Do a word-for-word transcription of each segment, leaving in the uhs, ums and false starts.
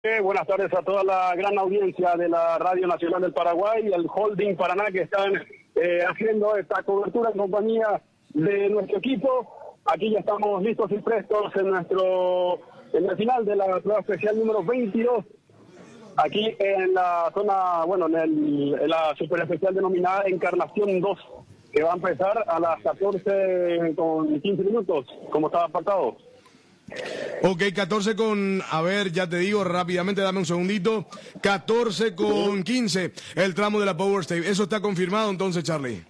Eh, buenas tardes a toda la gran audiencia de la Radio Nacional del Paraguay y el Holding Paraná que están eh, haciendo esta cobertura en compañía de nuestro equipo. Aquí ya estamos listos y prestos en nuestro en el final de la prueba especial número veintidós. Aquí en la zona, bueno, en, el, en la super especial denominada Encarnación dos, que va a empezar a las catorce con quince minutos, como estaba apartado. Ok, catorce con, a ver, ya te digo rápidamente, dame un segundito, catorce con quince, el tramo de la Power Stage. ¿Eso está confirmado entonces, Charlie?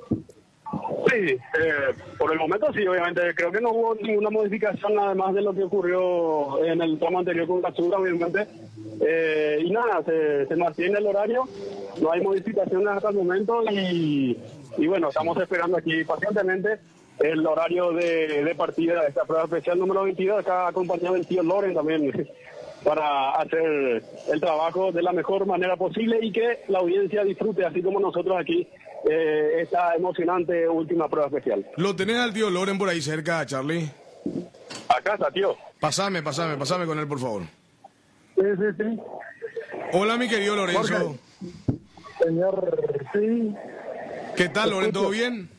Sí, eh, por el momento sí, obviamente. Creo que no hubo ninguna modificación además de lo que ocurrió en el tramo anterior con Katsura, obviamente. Eh, y nada, se, se mantiene el horario, no hay modificaciones hasta el momento y, y bueno, estamos esperando aquí pacientemente el horario de, de partida de esta prueba especial número veintidós, acá acompañado del tío Loren también, para hacer el trabajo de la mejor manera posible y que la audiencia disfrute, así como nosotros aquí, eh, esta emocionante última prueba especial. ¿Lo tenés al tío Loren por ahí cerca, Charlie? Acá está, tío. Pasame, pasame, pasame con él, por favor. Sí, sí, sí. Hola, mi querido Lorenzo. Jorge. Señor, sí. ¿Qué tal, Loren? ¿Todo bien?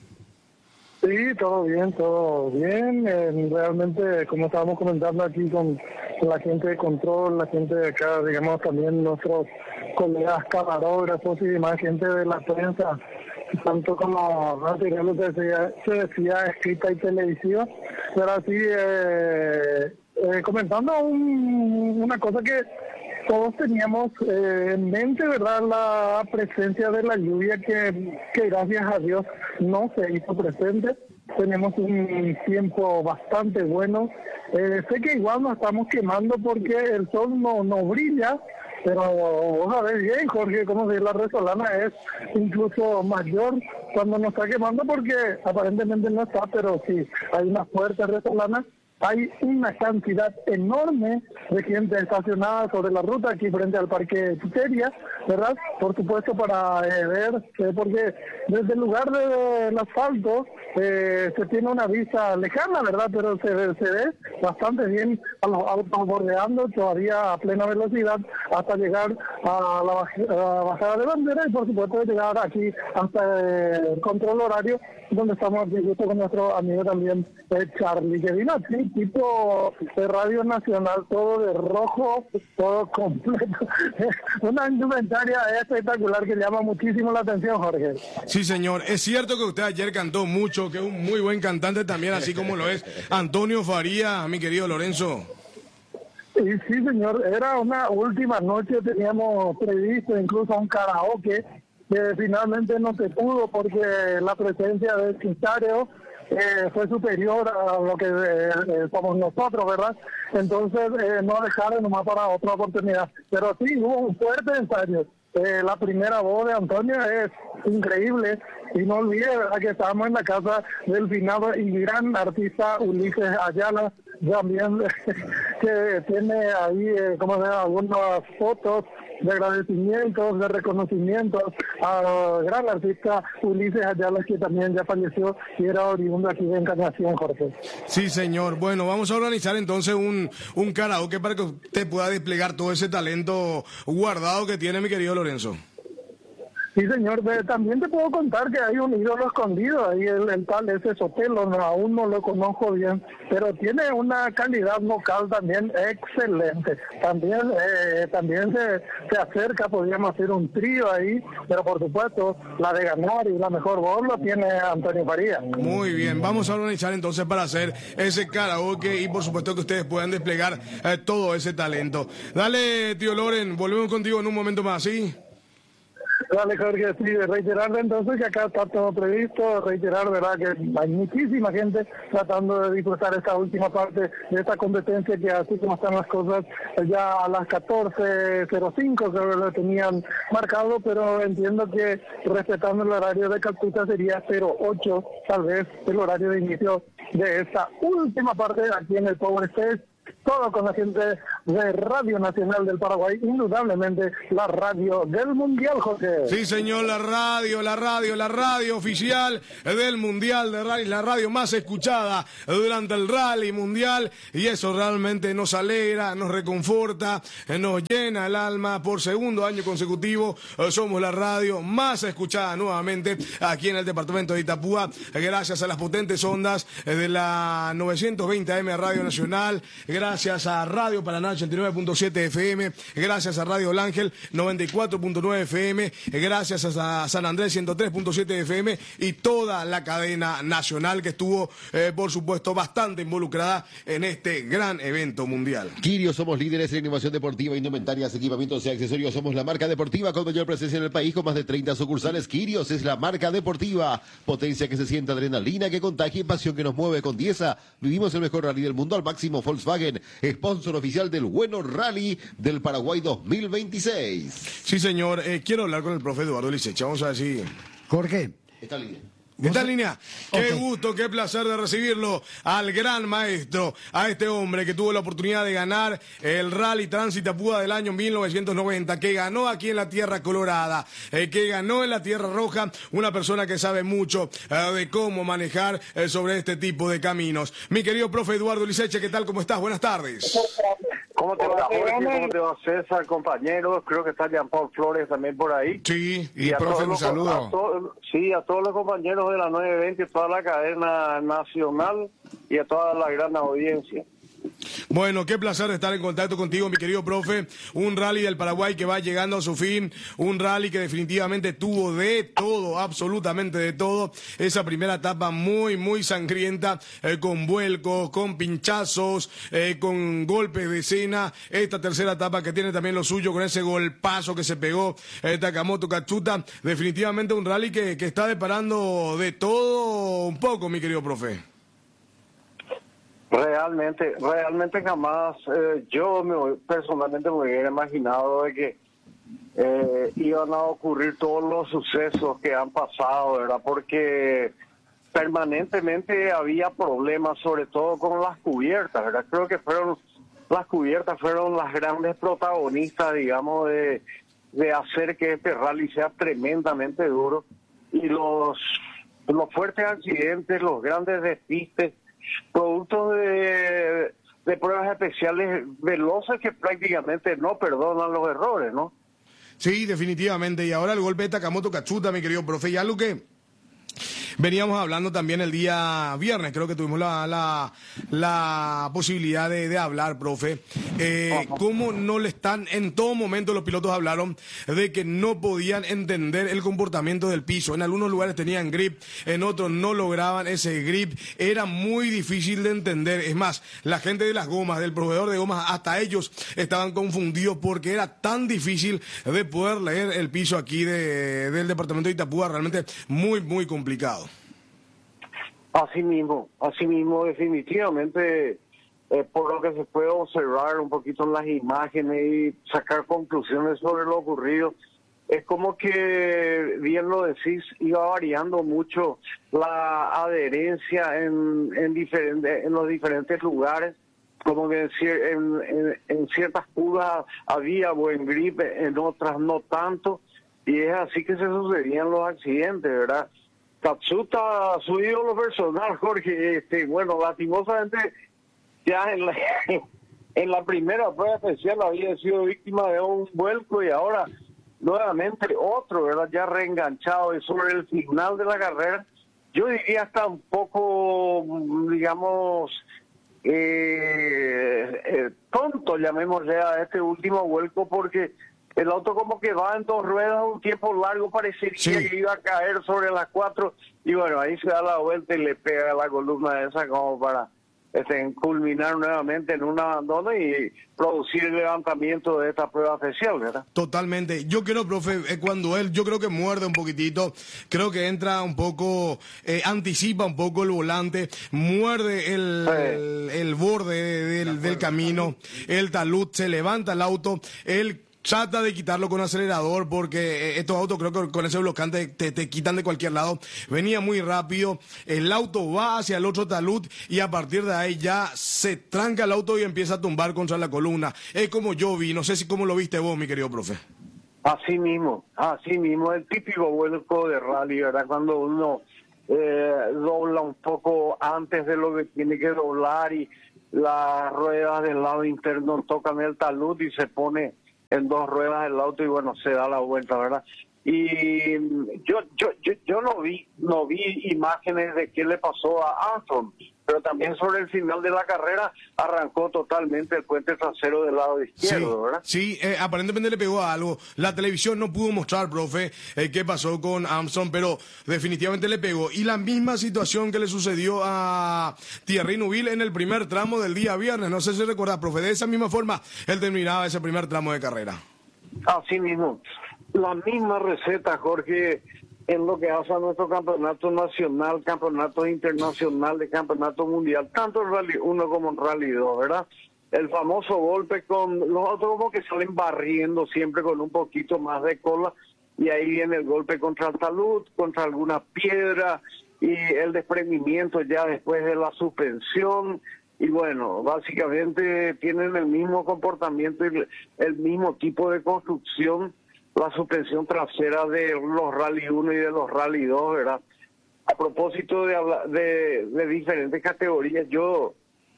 Sí, todo bien, todo bien. Eh, realmente, como estábamos comentando aquí con, con la gente de control, la gente de acá, digamos, también nuestros colegas camarógrafos y demás, gente de la prensa, tanto como anteriormente se decía, se decía escrita y televisiva, pero así, eh, eh, comentando un, una cosa que todos teníamos eh, en mente, ¿verdad? La presencia de la lluvia que, que gracias a Dios no se hizo presente. Tenemos un tiempo bastante bueno. Eh, sé que igual nos estamos quemando porque el sol no, no brilla, pero vos sabés bien, Jorge, como si la resolana es incluso mayor cuando nos está quemando porque aparentemente no está, pero sí, hay una fuerte resolana. Hay una cantidad enorme de gente estacionada sobre la ruta aquí frente al Parque Tuteria, ¿verdad? Por supuesto para eh, ver, eh, porque desde el lugar del asfalto eh, se tiene una vista lejana, ¿verdad? Pero se, se ve bastante bien a los autos bordeando todavía a plena velocidad hasta llegar a la, baj a la bajada de bandera y por supuesto llegar aquí hasta el control horario, donde estamos justo con nuestro amigo también eh, Charlie, que vino aquí tipo de Radio Nacional, todo de rojo, todo completo. Una indumentaria espectacular que llama muchísimo la atención, Jorge. Sí, señor. Es cierto que usted ayer cantó mucho, que es un muy buen cantante también, así como lo es Antonio Faría, mi querido Lorenzo. Y sí, señor. Era una última noche, teníamos previsto incluso un karaoke, que finalmente no se pudo porque la presencia del Quintareo Eh, fue superior a lo que eh, eh, somos nosotros, ¿verdad? Entonces eh, no dejaron nomás para otra oportunidad. Pero sí, hubo un fuerte ensayo. Eh, la primera voz de Antonio es increíble. Y no olvide, ¿verdad?, que estamos en la casa del finado y gran artista Ulises Ayala, también que tiene ahí, eh, como se llama, algunas fotos de agradecimientos, de reconocimientos al gran artista Ulises Ayala, que también ya falleció y era oriundo aquí de Encarnación, Jorge. Sí, señor. Bueno, vamos a organizar entonces un, un karaoke para que usted pueda desplegar todo ese talento guardado que tiene mi querido Lorenzo. Sí, señor. De, también te puedo contar que hay un ídolo escondido ahí, el, el tal ese Sotelo, no, aún no lo conozco bien, pero tiene una calidad vocal también excelente. También eh, también se, se acerca, podríamos hacer un trío ahí, pero por supuesto la de ganar y la mejor voz lo tiene Antonio Faría. Muy bien, vamos a organizar entonces para hacer ese karaoke y por supuesto que ustedes puedan desplegar eh, todo ese talento. Dale, tío Loren, volvemos contigo en un momento más, ¿sí? Dale, Jorge, sí, reiterar entonces que acá está todo previsto, reiterar, ¿verdad?, que hay muchísima gente tratando de disfrutar esta última parte de esta competencia, que así como están las cosas, ya a las catorce cero cinco que lo tenían marcado, pero entiendo que respetando el horario de Calcuta sería cero ocho, tal vez, el horario de inicio de esta última parte aquí en el Power Stage. Todo con la gente de Radio Nacional del Paraguay, indudablemente la radio del Mundial, Jorge. Sí, señor, la radio, la radio, la radio oficial del Mundial de Rally, la radio más escuchada durante el Rally Mundial, y eso realmente nos alegra, nos reconforta, nos llena el alma. Por segundo año consecutivo somos la radio más escuchada nuevamente aquí en el departamento de Itapúa, gracias a las potentes ondas de la novecientos veinte A M Radio Nacional, gracias a Radio Paraná ochenta y nueve punto siete F M, gracias a Radio El Ángel noventa y cuatro punto nueve F M, gracias a San Andrés ciento tres punto siete F M y toda la cadena nacional que estuvo, eh, por supuesto, bastante involucrada en este gran evento mundial. Quirio, somos líderes en innovación deportiva, indumentarias, equipamientos y accesorios. Somos la marca deportiva con mayor presencia en el país, con más de treinta sucursales. Quirios es la marca deportiva, potencia que se siente, adrenalina que contagia y pasión que nos mueve. Con Dieza vivimos el mejor rally del mundo al máximo. Volkswagen, sponsor oficial del Bueno Rally del Paraguay dos mil veintiséis. Sí, señor. Eh, quiero hablar con el profe Eduardo Licecha. Vamos a ver si... Jorge. Está línea. ¿Está en línea? Qué Okay. gusto, qué placer de recibirlo al gran maestro, a este hombre que tuvo la oportunidad de ganar el Rally Trans-Itapúa del año mil novecientos noventa, que ganó aquí en la Tierra Colorada, eh, que ganó en la Tierra Roja, una persona que sabe mucho eh, de cómo manejar eh, sobre este tipo de caminos. Mi querido profe Eduardo Liceche, ¿qué tal? ¿Cómo estás? Buenas tardes. ¿Cómo te va, Jorge? ¿Cómo te va, César, compañeros? Creo que está Jean-Paul Flores también por ahí. Sí, Y, a profe, todos un los- saludo. a to- sí, a todos los compañeros de la nueve veinte, toda la cadena nacional y a toda la gran audiencia. Bueno, qué placer estar en contacto contigo, mi querido profe. Un rally del Paraguay que va llegando a su fin, un rally que definitivamente tuvo de todo, absolutamente de todo. Esa primera etapa muy, muy sangrienta, eh, con vuelcos, con pinchazos, eh, con golpes de escena. Esta tercera etapa que tiene también lo suyo, con ese golpazo que se pegó eh, Takamoto Katsuta. Definitivamente un rally que, que está deparando de todo un poco, mi querido profe. Realmente, realmente jamás eh, yo me, personalmente me hubiera imaginado de que eh, iban a ocurrir todos los sucesos que han pasado, ¿verdad? Porque permanentemente había problemas, sobre todo con las cubiertas, ¿verdad? Creo que fueron las cubiertas fueron las grandes protagonistas, digamos, de, de hacer que este rally sea tremendamente duro, y los los fuertes accidentes, los grandes despistes, productos de, de pruebas especiales veloces que prácticamente no perdonan los errores, ¿no? Sí, definitivamente. Y ahora el golpe de Takamoto Katsuta, mi querido profe, y algo que veníamos hablando también el día viernes, creo que tuvimos la, la, la posibilidad de, de hablar, profe. Eh, cómo no le están, en todo momento los pilotos hablaron de que no podían entender el comportamiento del piso. En algunos lugares tenían grip, en otros no lograban ese grip. Era muy difícil de entender. Es más, la gente de las gomas, del proveedor de gomas, hasta ellos estaban confundidos porque era tan difícil de poder leer el piso aquí de, del departamento de Itapúa. Realmente muy, muy complicado. Así mismo, así mismo, definitivamente, eh, por lo que se puede observar un poquito en las imágenes y sacar conclusiones sobre lo ocurrido, es como que, bien lo decís, iba variando mucho la adherencia en, en, diferente, en los diferentes lugares, como que en, cier- en, en, en ciertas curvas había buen grip, en otras no tanto, y es así que se sucedían los accidentes, ¿verdad? Katsuta, su ídolo personal, Jorge, este, bueno, lastimosamente ya en la, en la primera prueba especial había sido víctima de un vuelco y ahora nuevamente otro, ¿verdad? Ya reenganchado, y sobre el final de la carrera, yo diría hasta un poco, digamos, eh, eh, tonto, llamémosle a este último vuelco, porque el auto como que va en dos ruedas un tiempo largo, parecería Sí. que iba a caer sobre las cuatro, y bueno, ahí se da la vuelta y le pega la columna esa como para este, culminar nuevamente en un abandono y producir el levantamiento de esta prueba especial, ¿verdad? Totalmente. Yo creo, profe, eh, cuando él, yo creo que muerde un poquitito, creo que entra un poco, eh, anticipa un poco el volante, muerde el, Sí. el, el borde del, del camino, el talud, se levanta el auto, él trata de quitarlo con acelerador porque eh, estos autos creo que con ese blocante te, te quitan de cualquier lado. Venía muy rápido, el auto va hacia el otro talud y a partir de ahí ya se tranca el auto y empieza a tumbar contra la columna. Es como yo vi, no sé si cómo lo viste vos, mi querido profe. Así mismo, así mismo, el típico vuelco de rally, ¿verdad? Cuando uno eh, dobla un poco antes de lo que tiene que doblar y las ruedas del lado interno tocan el talud y se pone en dos ruedas el auto y bueno, se da la vuelta, ¿verdad? Y yo yo yo, yo no vi no vi imágenes de qué le pasó a Armstrong, pero también sobre el final de la carrera arrancó totalmente el puente trasero del lado izquierdo, sí, ¿verdad? Sí, eh, aparentemente le pegó a algo. La televisión no pudo mostrar, profe, eh, qué pasó con Armstrong, pero definitivamente le pegó. Y la misma situación que le sucedió a Thierry Neuville en el primer tramo del día viernes. No sé si recuerda, profe, de esa misma forma él terminaba ese primer tramo de carrera. Así mismo. La misma receta, Jorge, en lo que hace a nuestro campeonato nacional, campeonato internacional, de campeonato mundial, tanto en Rally uno como en Rally dos, ¿verdad? El famoso golpe con los otros como que salen barriendo siempre con un poquito más de cola y ahí viene el golpe contra el talud, contra alguna piedra y el desprendimiento ya después de la suspensión. Y bueno, básicamente tienen el mismo comportamiento y el mismo tipo de construcción, la suspensión trasera de los Rally uno y de los Rally dos, ¿verdad? A propósito de, de, de diferentes categorías, yo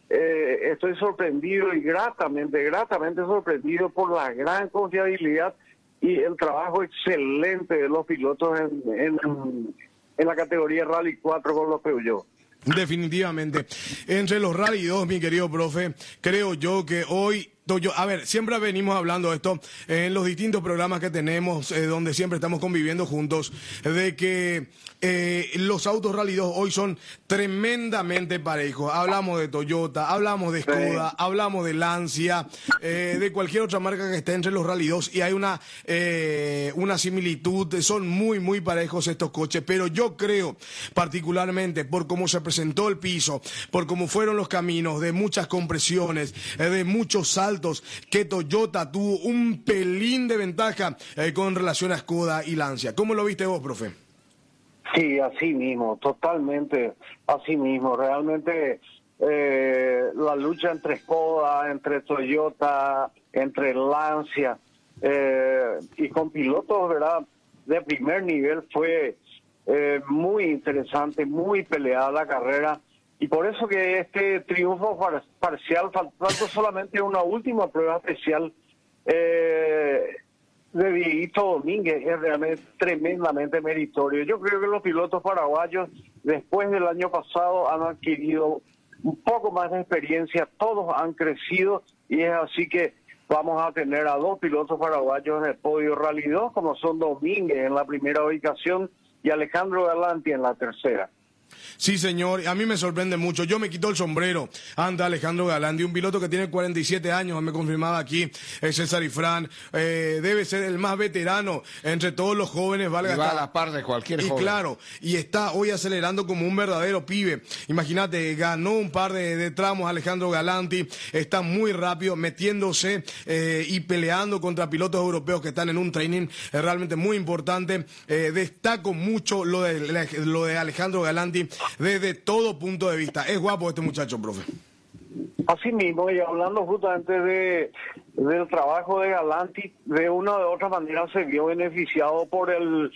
eh, estoy sorprendido y gratamente, gratamente sorprendido por la gran confiabilidad y el trabajo excelente de los pilotos en, en, en la categoría Rally cuatro con los Peugeot. Definitivamente. Entre los Rally dos, mi querido profe, creo yo que hoy... Yo, a ver, siempre venimos hablando de esto en los distintos programas que tenemos, eh, donde siempre estamos conviviendo juntos, de que eh, los autos Rally dos hoy son tremendamente parejos. Hablamos de Toyota, hablamos de Skoda, sí. hablamos de Lancia, eh, de cualquier otra marca que esté entre los Rally dos y hay una, eh, una similitud, son muy, muy parejos estos coches, pero yo creo particularmente por cómo se presentó el piso, por cómo fueron los caminos, de muchas compresiones, eh, de muchos saltos, que Toyota tuvo un pelín de ventaja eh, con relación a Skoda y Lancia. ¿Cómo lo viste vos, profe? Sí, así mismo, totalmente así mismo. Realmente eh, la lucha entre Skoda, entre Toyota, entre Lancia eh, y con pilotos, ¿verdad?, de primer nivel fue eh, muy interesante, muy peleada la carrera. Y por eso que este triunfo par parcial, faltando solamente una última prueba especial eh, de Dieguito Domínguez, es realmente tremendamente meritorio. Yo creo que los pilotos paraguayos, después del año pasado, han adquirido un poco más de experiencia, todos han crecido, y es así que vamos a tener a dos pilotos paraguayos en el podio Rally dos, como son Domínguez en la primera ubicación y Alejandro Galanti en la tercera. Sí, señor, a mí me sorprende mucho. Yo me quito el sombrero ante Alejandro Galanti, un piloto que tiene cuarenta y siete años, me confirmaba aquí eh, César Ifrán. Eh, debe ser el más veterano entre todos los jóvenes, valga. Y va a la par de cualquier y joven. Y claro, y está hoy acelerando como un verdadero pibe. Imagínate, ganó un par de, de tramos Alejandro Galanti, está muy rápido, metiéndose eh, y peleando contra pilotos europeos que están en un training eh, realmente muy importante. Eh, destaco mucho lo de, lo de Alejandro Galanti desde todo punto de vista. Es guapo este muchacho, profe. Así mismo, y hablando justamente de del trabajo de Galanti, de una u otra manera se vio beneficiado por el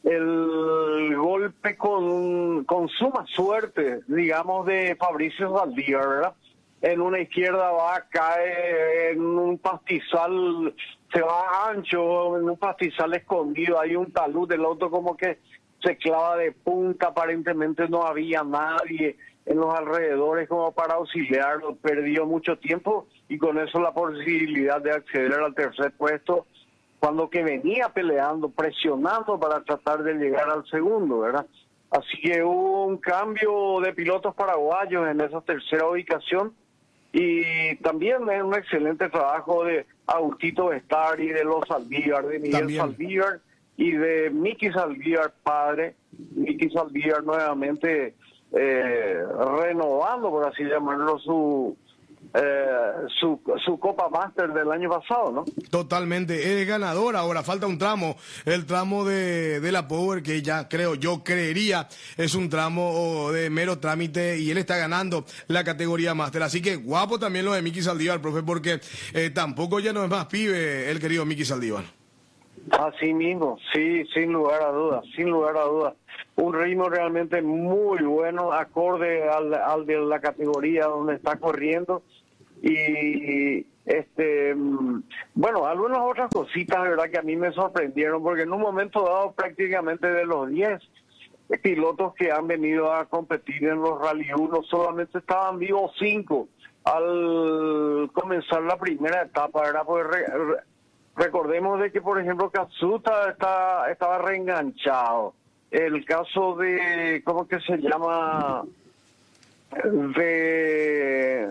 el golpe con, con suma suerte, digamos, de Fabricio Zaldívar, ¿verdad? En una izquierda va, cae en un pastizal, se va ancho, en un pastizal escondido, hay un talud del auto como que se clava de punta, aparentemente no había nadie en los alrededores como para auxiliarlo, perdió mucho tiempo y con eso la posibilidad de acceder al tercer puesto, cuando que venía peleando, presionando para tratar de llegar al segundo, ¿verdad? Así que hubo un cambio de pilotos paraguayos en esa tercera ubicación y también es un excelente trabajo de Agustito Bestari, de los Zaldívar, de Miguel también. Zaldívar, y de Miki Zaldívar padre, Miki Zaldívar nuevamente eh, renovando, por así llamarlo, su eh, su, su Copa Master del año pasado, ¿no? Totalmente, es ganador. Ahora falta un tramo, el tramo de, de la Power, que ya creo, yo creería, es un tramo de mero trámite y él está ganando la categoría Master. Así que guapo también lo de Miki Saldívar, profe, porque eh, tampoco ya no es más pibe el querido Miki Saldívar. Así mismo, sí, sin lugar a dudas, sin lugar a dudas. Un ritmo realmente muy bueno, acorde al, al de la categoría donde está corriendo. Y este bueno, algunas otras cositas, de verdad, que a mí me sorprendieron, porque en un momento dado prácticamente de los diez pilotos que han venido a competir en los Rally uno, solamente estaban vivos cinco al comenzar la primera etapa, ¿verdad? Porque re, re, recordemos de que, por ejemplo, Katsuta está, estaba reenganchado. El caso de, ¿cómo que se llama? De...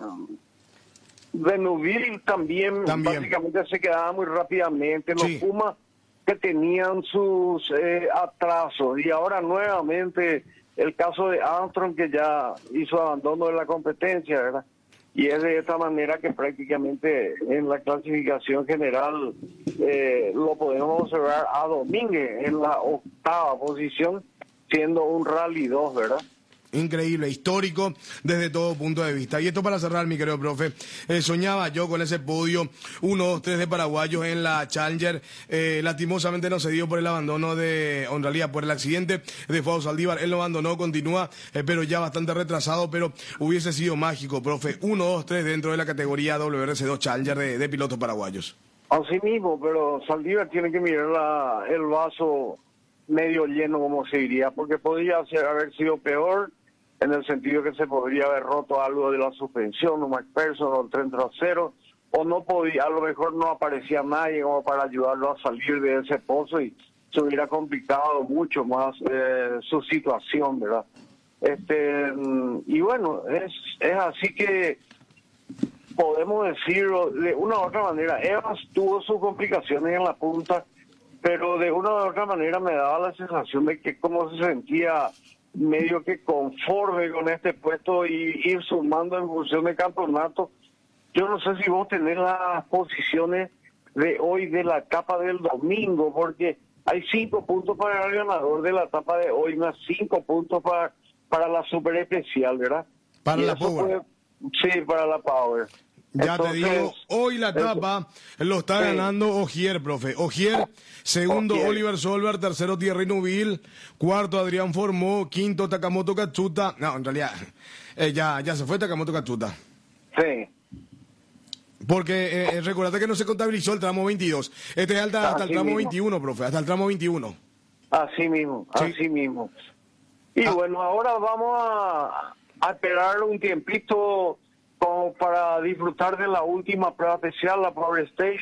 de Nubil también, también básicamente se quedaba muy rápidamente. Los sí. Pumas que tenían sus eh, atrasos, y ahora nuevamente el caso de Armstrong, que ya hizo abandono de la competencia, ¿verdad? Y es de esta manera que prácticamente en la clasificación general eh, lo podemos observar a Domínguez en la octava posición, siendo un Rally dos, ¿verdad? Increíble, histórico desde todo punto de vista. Y esto para cerrar, mi querido profe, eh, soñaba yo con ese podio uno, dos, tres de paraguayos en la Challenger. Eh, lastimosamente no se dio por el abandono de, o en realidad por el accidente de Fausto Saldívar. Él lo abandonó, continúa, eh, pero ya bastante retrasado, pero hubiese sido mágico, profe. uno, dos, tres dentro de la categoría W R C dos Challenger de, de pilotos paraguayos. Así mismo, pero Saldívar tiene que mirar la, el vaso medio lleno, como se diría, porque podría ser, haber sido peor, en el sentido que se podría haber roto algo de la suspensión, un McPherson o el tren trasero, o no podía, a lo mejor no aparecía nadie como para ayudarlo a salir de ese pozo y se hubiera complicado mucho más eh, su situación, ¿verdad? Este y bueno, es, es así que podemos decirlo de una u otra manera. Evans tuvo sus complicaciones en la punta, pero de una u otra manera me daba la sensación de que como se sentía medio que conforme con este puesto y ir sumando en función de campeonato. Yo no sé si vos tenés las posiciones de hoy de la etapa del domingo, porque hay cinco puntos para el ganador de la etapa de hoy, más cinco puntos para, para la super especial, ¿verdad? Para y la Power. Puede, sí, para la Power. Ya Entonces, te digo, hoy la etapa eso, lo está sí. ganando Ogier, profe. Ogier, segundo Ogier. Oliver Solberg, tercero Thierry Neuville, cuarto Adrián Formó, quinto Takamoto Katsuta. No, en realidad, eh, ya, ya se fue Takamoto Katsuta. Sí. Porque eh, recordate que no se contabilizó el tramo veintidós. Este es hasta, hasta el tramo mismo. veintiuno, profe, hasta el tramo veintiuno. Así mismo, sí. así mismo. Y ah. bueno, ahora vamos a, a esperar un tiempito como para disfrutar de la última prueba especial, la Power Stage,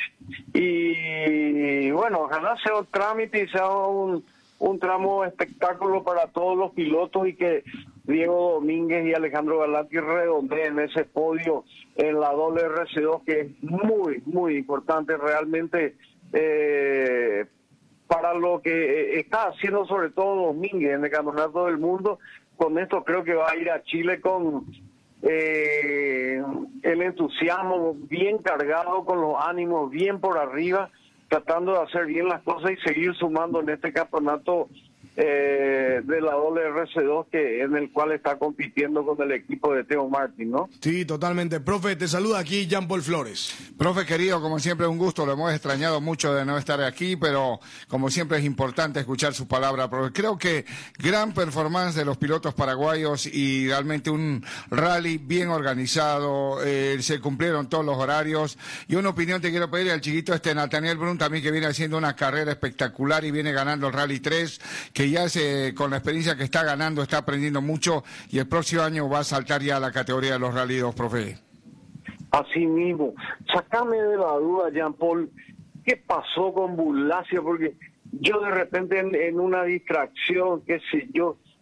y bueno, ojalá sea un trámite y sea un, un tramo espectáculo para todos los pilotos y que Diego Domínguez y Alejandro Galanti redondeen ese podio en la W R C dos, que es muy, muy importante realmente eh, para lo que está haciendo sobre todo Domínguez en el Campeonato del Mundo. Con esto creo que va a ir a Chile con Eh, el entusiasmo bien cargado, con los ánimos bien por arriba, tratando de hacer bien las cosas y seguir sumando en este campeonato eh, de la W R C dos, que en el cual está compitiendo con el equipo de Teo Martin, ¿no? Sí, totalmente. Profe, te saluda aquí Jean Paul Flores. Profe querido, como siempre un gusto, lo hemos extrañado mucho de no estar aquí, pero como siempre es importante escuchar su palabra, profe. Creo que gran performance de los pilotos paraguayos y realmente un rally bien organizado, eh, se cumplieron todos los horarios. Y una opinión te quiero pedir al chiquito este Nathaniel Brun, también, que viene haciendo una carrera espectacular y viene ganando el Rally tres, que ya se, con la experiencia que está ganando, está aprendiendo mucho, y el próximo año va a saltar ya a la categoría de los Rally dos, profe. Así mismo. Sácame de la duda, Jean Paul, ¿qué pasó con Bulacia? Porque yo de repente en, en una distracción, qué sé yo,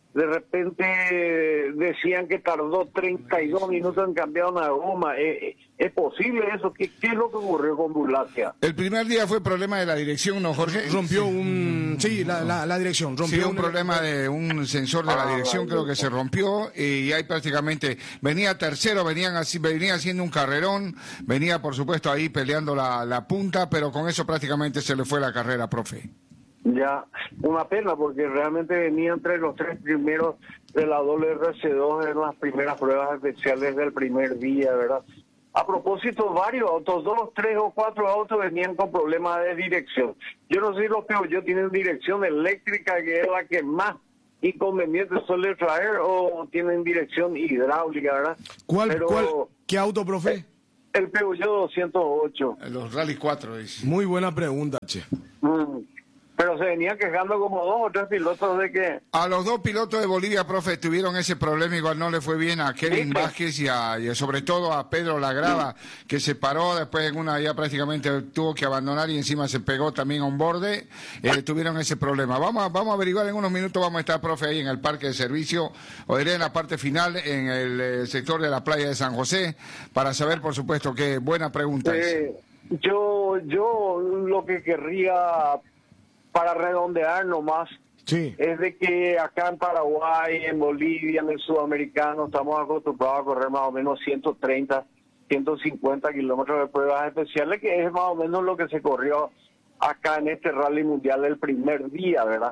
de repente decían que tardó treinta y dos minutos en cambiar una goma. ¿Es, es posible eso? ¿Qué, ¿Qué es lo que ocurrió con Bulacia? El primer día fue problema de la dirección, ¿no, Jorge? Rompió un... Sí, la, la, la dirección. Rompió sí, un un problema de un sensor de la Ah, dirección, creo que se rompió, y ahí prácticamente venía tercero, venían así, venía haciendo un carrerón, venía por supuesto ahí peleando la, la punta, pero con eso prácticamente se le fue la carrera, profe. Ya, una pena porque realmente venía entre los tres primeros de la W R C dos en las primeras pruebas especiales del primer día, ¿verdad? A propósito, varios autos, dos, tres o cuatro autos venían con problemas de dirección. Yo no sé si los Peugeot tienen dirección eléctrica, que es la que más inconvenientes suele traer, o tienen dirección hidráulica, ¿verdad? ¿Cuál, Pero cuál, ¿Qué auto, profe? el Peugeot doscientos ocho. Los Rally cuatro, dice. Muy buena pregunta, che. Mm. Pero se venían quejando como dos o tres pilotos de que... A los dos pilotos de Bolivia, profe, tuvieron ese problema, igual no le fue bien a Kevin ¿Sí? Vázquez y, a, y sobre todo a Pedro Lagrava, sí. que se paró, después en una ya prácticamente tuvo que abandonar y encima se pegó también a un borde, eh, tuvieron ese problema. Vamos a, vamos a averiguar en unos minutos, vamos a estar, profe, ahí en el parque de servicio, o diré en la parte final, en el eh, sector de la playa de San José, para saber, por supuesto, qué buena pregunta eh, es. Yo, yo lo que querría... para redondear nomás, sí. es de que acá en Paraguay, en Bolivia, en el sudamericano, estamos acostumbrados a correr más o menos ciento treinta, ciento cincuenta kilómetros de pruebas especiales, que es más o menos lo que se corrió acá en este rally mundial el primer día, ¿verdad?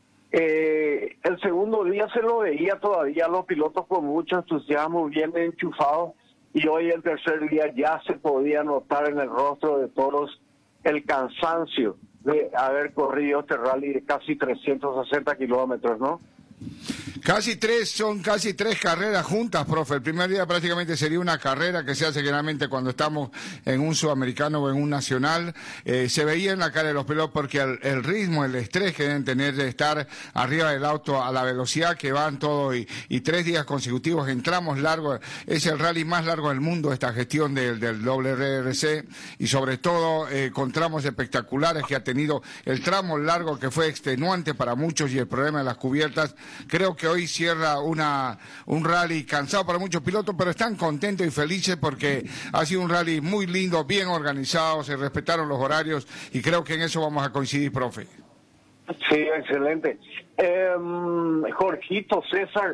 Eh, el segundo día se lo veía todavía a los pilotos con mucho entusiasmo, bien enchufados, y hoy el tercer día ya se podía notar en el rostro de todos el cansancio de haber corrido este rally de casi trescientos sesenta kilómetros, ¿no? Casi tres, son casi tres carreras juntas, profe. El primer día prácticamente sería una carrera que se hace generalmente cuando estamos en un sudamericano o en un nacional. Eh, se veía en la cara de los pilotos porque el, el ritmo, el estrés que deben tener de estar arriba del auto a la velocidad que van todo y, y tres días consecutivos en tramos largos. Es el rally más largo del mundo, esta gestión del, del W R C, y sobre todo eh, con tramos espectaculares que ha tenido el tramo largo que fue extenuante para muchos y el problema de las cubiertas. Creo que hoy cierra una un rally cansado para muchos pilotos, pero están contentos y felices porque ha sido un rally muy lindo, bien organizado, se respetaron los horarios y creo que en eso vamos a coincidir, profe. Sí, excelente. Eh, Jorgito, César,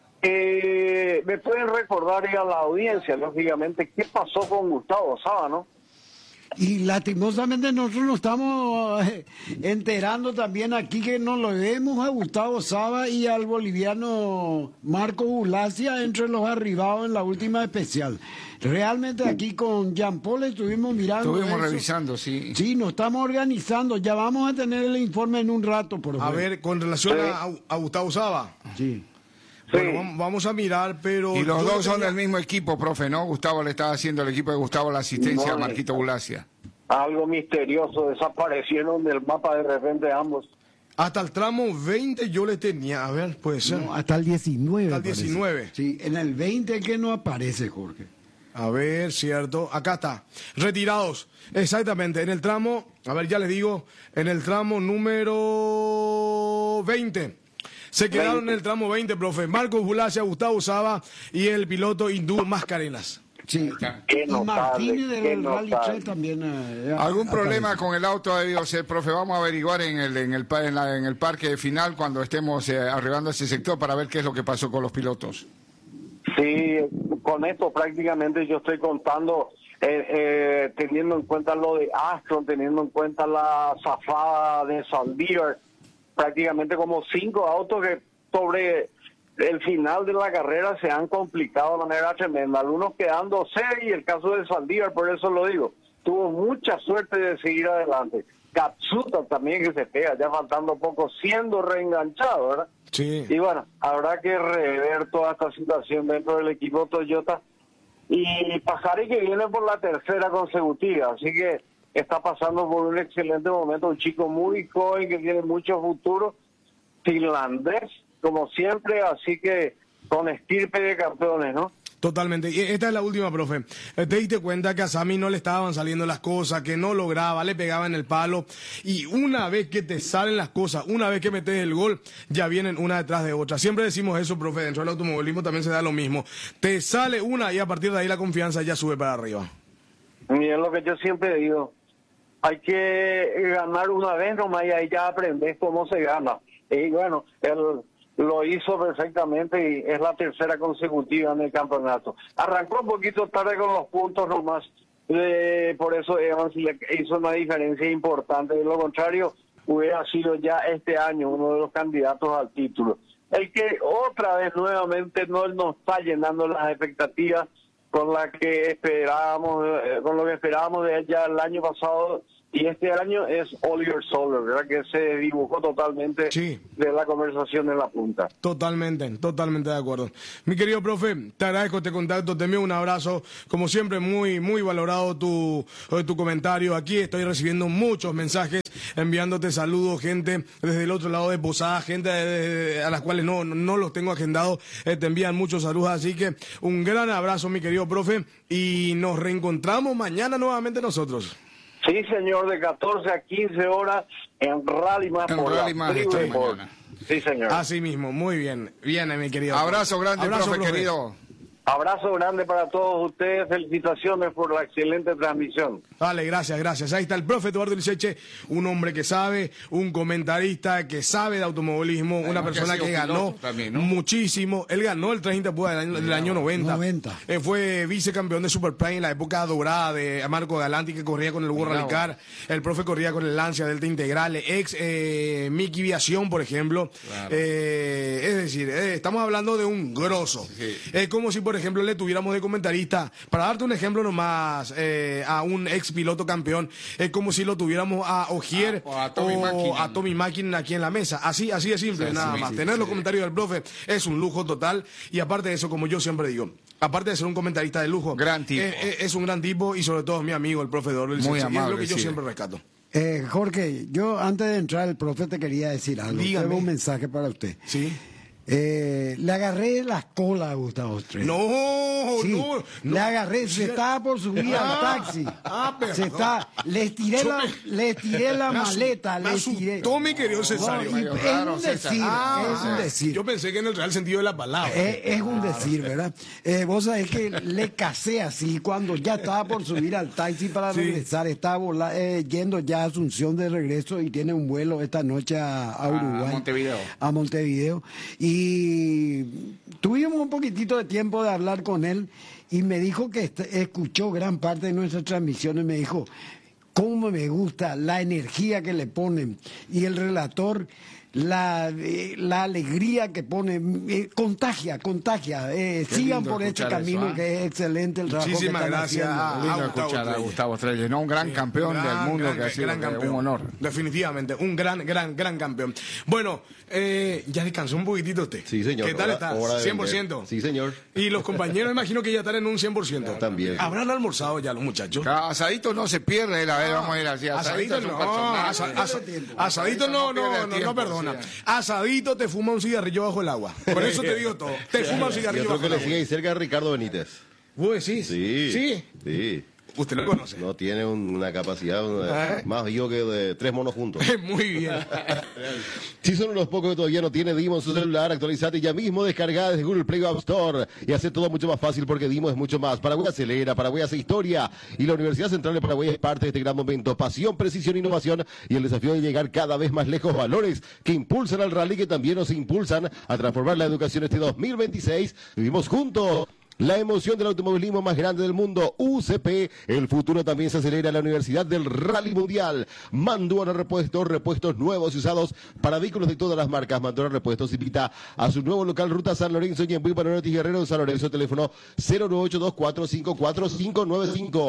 eh, ¿me pueden recordar y a la audiencia, lógicamente, qué pasó con Gustavo Sábano? Y lastimosamente nosotros nos estamos eh, enterando también aquí que nos lo vemos a Gustavo Saba y al boliviano Marco Bulacia entre los arribados en la última especial. Realmente aquí con Jean Paul estuvimos mirando. Estuvimos eso. revisando, sí. Sí, nos estamos organizando. Ya vamos a tener el informe en un rato, por favor. A ver, con relación Sí. a, a Gustavo Saba. Sí. Bueno, Sí. vam- vamos a mirar, pero... Y los yo dos son tenía- del mismo equipo, profe, ¿no? Gustavo le estaba haciendo el equipo de Gustavo la asistencia No, a Marquito Bulacia. Algo misterioso, desaparecieron del mapa de repente ambos. Hasta el tramo veinte yo le tenía, a ver, puede ser. No, hasta el diecinueve. Hasta el parece. diecinueve. Sí, en el veinte que no aparece, Jorge. A ver, cierto. Acá está. Retirados. Exactamente. En el tramo, a ver, ya les digo, en el tramo número veinte. Se quedaron veinte. en el tramo veinte, profe. Marcos Bulacia, Gustavo Saba y el piloto hindú Mascarenas. Sí. Qué Y notable, Martínez qué del Rally notable. tres también. eh, ¿Algún aparece. problema con el auto ha debido ser, profe? Vamos a averiguar en el en el, pa- en la- en el parque final cuando estemos eh, arribando a ese sector para ver qué es lo que pasó con los pilotos. Sí, con esto prácticamente yo estoy contando, eh, eh, teniendo en cuenta lo de Astron, teniendo en cuenta la zafada de Saldívar, prácticamente como cinco autos que sobre el final de la carrera se han complicado de manera tremenda, algunos quedándose y el caso de Saldívar, por eso lo digo, tuvo mucha suerte de seguir adelante. Katsuta también que se pega, ya faltando poco, siendo reenganchado, ¿verdad? Sí. Y bueno, habrá que rever toda esta situación dentro del equipo Toyota y Pajaré que viene por la tercera consecutiva, así que está pasando por un excelente momento, un chico muy joven que tiene mucho futuro, finlandés como siempre, así que con estirpe de campeones, ¿no? Totalmente. Y esta es la última, profe. Te diste cuenta que a Sammy no le estaban saliendo las cosas, que no lograba, le pegaba en el palo. Y una vez que te salen las cosas, una vez que metes el gol, ya vienen una detrás de otra. Siempre decimos eso, profe. Dentro del automovilismo también se da lo mismo. Te sale una y a partir de ahí la confianza ya sube para arriba. Y es lo que yo siempre digo. Hay que ganar una vez nomás y ahí ya aprendes cómo se gana. Y bueno, el... lo hizo perfectamente y es la tercera consecutiva en el campeonato. Arrancó un poquito tarde con los puntos nomás, eh, por eso Evans le hizo una diferencia importante. De lo contrario, hubiera sido ya este año uno de los candidatos al título. El que otra vez nuevamente no nos está llenando las expectativas con las que esperábamos, eh, con lo que esperábamos de ella el año pasado. Y este año es Oliver Soler, ¿verdad? Que se dibujó totalmente sí. de la conversación en la punta. Totalmente, totalmente de acuerdo. Mi querido profe, te agradezco este contacto, te envío un abrazo. Como siempre, muy, muy valorado tu, tu comentario. Aquí estoy recibiendo muchos mensajes, enviándote saludos, gente desde el otro lado de Posada, gente de, de, a las cuales no, no, no los tengo agendados. Eh, te envían muchos saludos, así que un gran abrazo, mi querido profe, y nos reencontramos mañana nuevamente nosotros. Sí, señor, de catorce a quince horas en Rally Más en por Rally la Más tribu estoy Sport. mañana. Sí, señor. Así mismo, muy bien. Viene, mi querido. Abrazo grande, Abrazo, profe, profe. querido. Abrazo grande para todos ustedes, felicitaciones por la excelente transmisión. Vale, gracias, gracias. Ahí está el profe Eduardo Liceche, un hombre que sabe, un comentarista que sabe de automovilismo, Además una persona que, que, que ganó también, ¿no? muchísimo. Él ganó el treinta del año, del año noventa. noventa. Eh, fue vicecampeón de Superprime en la época dorada de Marco Galanti, que corría con el Burro Rallycar. El profe corría con el Lancia Delta Integral, ex eh, Mickey Viación, por ejemplo. Claro. Eh, es decir, eh, estamos hablando de un grosso. Sí. Es como si, por ejemplo, le tuviéramos de comentarista, para darte un ejemplo nomás, eh, a un ex piloto campeón, es como si lo tuviéramos a Ogier Ah, o a Tommy o Mäkinen. a Tommy Mäkinen aquí en la mesa. Así, así de simple, Sí, nada sí, más. sí, Tener sí. los comentarios del profe es un lujo total, y aparte de eso, como yo siempre digo, aparte de ser un comentarista de lujo, Gran tipo. Es, es- es un gran tipo, y sobre todo es mi amigo, el profe Eduardo Muy Liceche, y es amable, lo que yo sí. siempre rescato. Eh, Jorge, yo antes de entrar el profe te quería decir algo. Dígame. Tengo un mensaje para usted. ¿Sí? Eh, le agarré las colas a Gustavo Estrella. No, Sí, no, no. le agarré, se estaba por subir Ah, al taxi. ah, perdón. se está, le tiré Yo la, me- le tiré la me asu- maleta, me le tiré. asustó, mi querido No, Cesario. y medio es raro, un César. decir, Ah, es un decir. yo pensé que en el real sentido de la palabra. Es, es un decir, ¿verdad? Eh, vos sabés que le casé así cuando ya estaba por subir al taxi para Sí. regresar. Estaba vola- eh, yendo ya a Asunción de regreso y tiene un vuelo esta noche a, a Uruguay. Montevideo. A Montevideo. Y tuvimos un poquitito de tiempo de hablar con él y me dijo que est- escuchó gran parte de nuestras transmisiones. Me dijo, cómo me gusta la energía que le ponen. Y el relator, la, eh, la alegría que pone, eh, contagia, contagia. Eh, Qué sigan lindo por este escuchar camino, eso, ¿ah? que es excelente el trabajo Muchísimas que están gracias haciendo. a- Lindo Ah, Gustavo escuchar a Estrella. Gustavo Estrella, ¿no? Un gran campeón Gran, del mundo gran, que ha sido gran que campeón. un honor. Definitivamente, un gran, gran, gran campeón. Bueno, eh, ya descansó un poquitito usted. Sí, señor. ¿Qué tal Hora- está? hora de cien por ciento. vender. Sí, señor. Y los compañeros, imagino que ya están en un cien por ciento. También. ¿Habrán almorzado ya los muchachos? Asadito no se pierde, la vez vamos a ir así. Asadito es un no, personaje. asa- asa- asadito no, no, no, no, tiempo, perdona. sí. Asadito te fuma un cigarrillo bajo el agua. Por eso te digo todo. Te fuma un Yo cigarrillo creo bajo que el le agua. sigue ahí cerca de Ricardo Benítez. ¿Vos decís? Sí. ¿Sí? Sí. Usted lo conoce. No tiene un- una capacidad una- ¿Eh? más vivo que de tres monos juntos. Muy bien. Si son unos pocos que todavía no tiene Dimo en su celular, actualizate ya mismo, descargada desde Google Play o App Store y hace todo mucho más fácil porque Dimo es mucho más. Paraguay acelera, Paraguay hace historia y la Universidad Central de Paraguay es parte de este gran momento. Pasión, precisión, innovación y el desafío de llegar cada vez más lejos. Valores que impulsan al rally, que también nos impulsan a transformar la educación este dos mil veintiséis. Vivimos juntos. La emoción del automovilismo más grande del mundo, U C P. El futuro también se acelera en la Universidad del Rally Mundial. Manduana Repuestos, repuestos nuevos y usados para vehículos de todas las marcas. Manduana Repuestos invita a su nuevo local Ruta San Lorenzo y en Panarotti Guerrero, San Lorenzo, teléfono cero nueve ocho dos cuatro cinco cuatro cinco nueve cinco.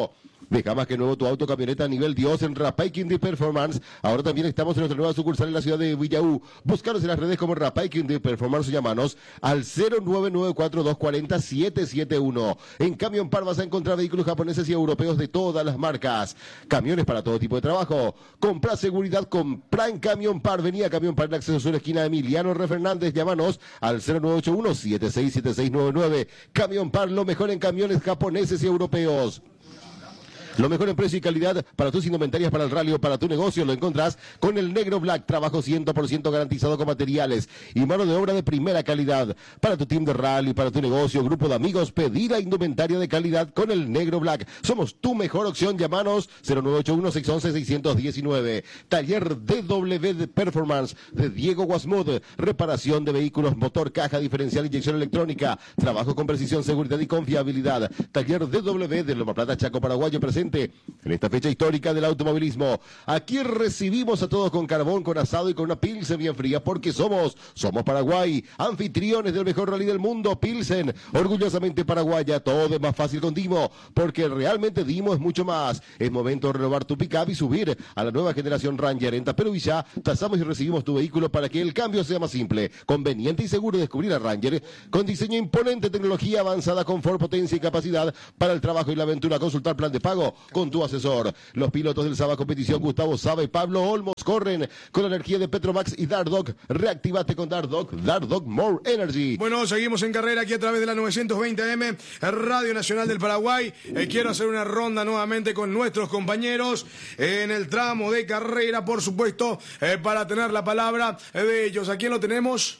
Deja más que nuevo tu auto camioneta a nivel Dios en Rapay Quindío Performance. Ahora también estamos en nuestra nueva sucursal en la ciudad de Villaú. Búscanos en las redes como Rapay Quindío Performance o llámanos al cero nueve nueve cuatro dos cuatro cero siete siete uno. En Camión Par vas a encontrar vehículos japoneses y europeos de todas las marcas. Camiones para todo tipo de trabajo. Compra seguridad, compra en Camión Par. Venía a Camión Par en Acceso Sur, esquina Emiliano R. Fernández. Llámanos al cero nueve ocho uno siete seis siete seis nueve nueve. Camión Par, lo mejor en camiones japoneses y europeos. Lo mejor en precio y calidad para tus indumentarias, para el rally o para tu negocio lo encontrás con el Negro Black. Trabajo cien por ciento garantizado con materiales y mano de obra de primera calidad. Para tu team de rally, para tu negocio, grupo de amigos, pedí la indumentaria de calidad con el Negro Black. Somos tu mejor opción. Llámanos cero nueve ocho uno seis once seis uno nueve. Taller D W de Performance de Diego Guasmud. Reparación de vehículos, motor, caja diferencial, inyección electrónica. Trabajo con precisión, seguridad y confiabilidad. Taller D W de Loma Plata, Chaco, Paraguayo, presente en esta fecha histórica del automovilismo. Aquí recibimos a todos con carbón, con asado y con una Pilsen bien fría, porque somos, somos Paraguay, anfitriones del mejor rally del mundo. Pilsen, orgullosamente paraguaya. Todo es más fácil con Dimo, porque realmente Dimo es mucho más. Es momento de renovar tu pick-up y subir a la nueva generación Ranger. En Tapero Villa, tasamos y recibimos tu vehículo para que el cambio sea más simple, conveniente y seguro. Descubrir a Ranger con diseño imponente, tecnología avanzada, confort, potencia y capacidad para el trabajo y la aventura. Consultar plan de pago con tu asesor. Los pilotos del Saba Competición, Gustavo Saba y Pablo Olmos, corren con la energía de Petromax y Dardoc. Reactivate con Dardoc. Dardoc More Energy. Bueno, seguimos en carrera aquí a través de la novecientos veinte A M, Radio Nacional del Paraguay. Eh, quiero hacer una ronda nuevamente con nuestros compañeros en el tramo de carrera, por supuesto, eh, para tener la palabra de ellos. ¿A quién lo tenemos?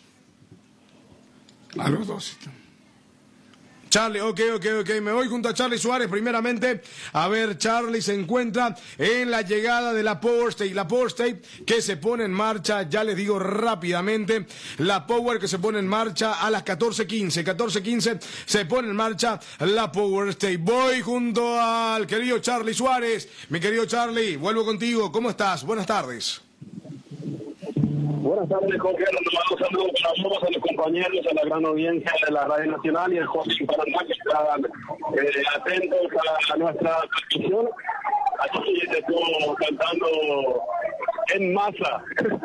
A los dos. Charlie, ok, ok, ok. Me voy junto a Charlie Suárez primeramente. A ver, Charlie se encuentra en la llegada de la Power State. La Power State que se pone en marcha, ya les digo rápidamente, la Power que se pone en marcha a las catorce quince. catorce quince se pone en marcha la Power State. Voy junto al querido Charlie Suárez. Mi querido Charlie, vuelvo contigo. ¿Cómo estás? Buenas tardes. Buenas tardes, Jorge. Un saludo para todos, a los compañeros, a la gran audiencia de la Radio Nacional y el Jorge Panamá, que están eh, atentos a, a nuestra transmisión. Aquí te estoy cantando en masa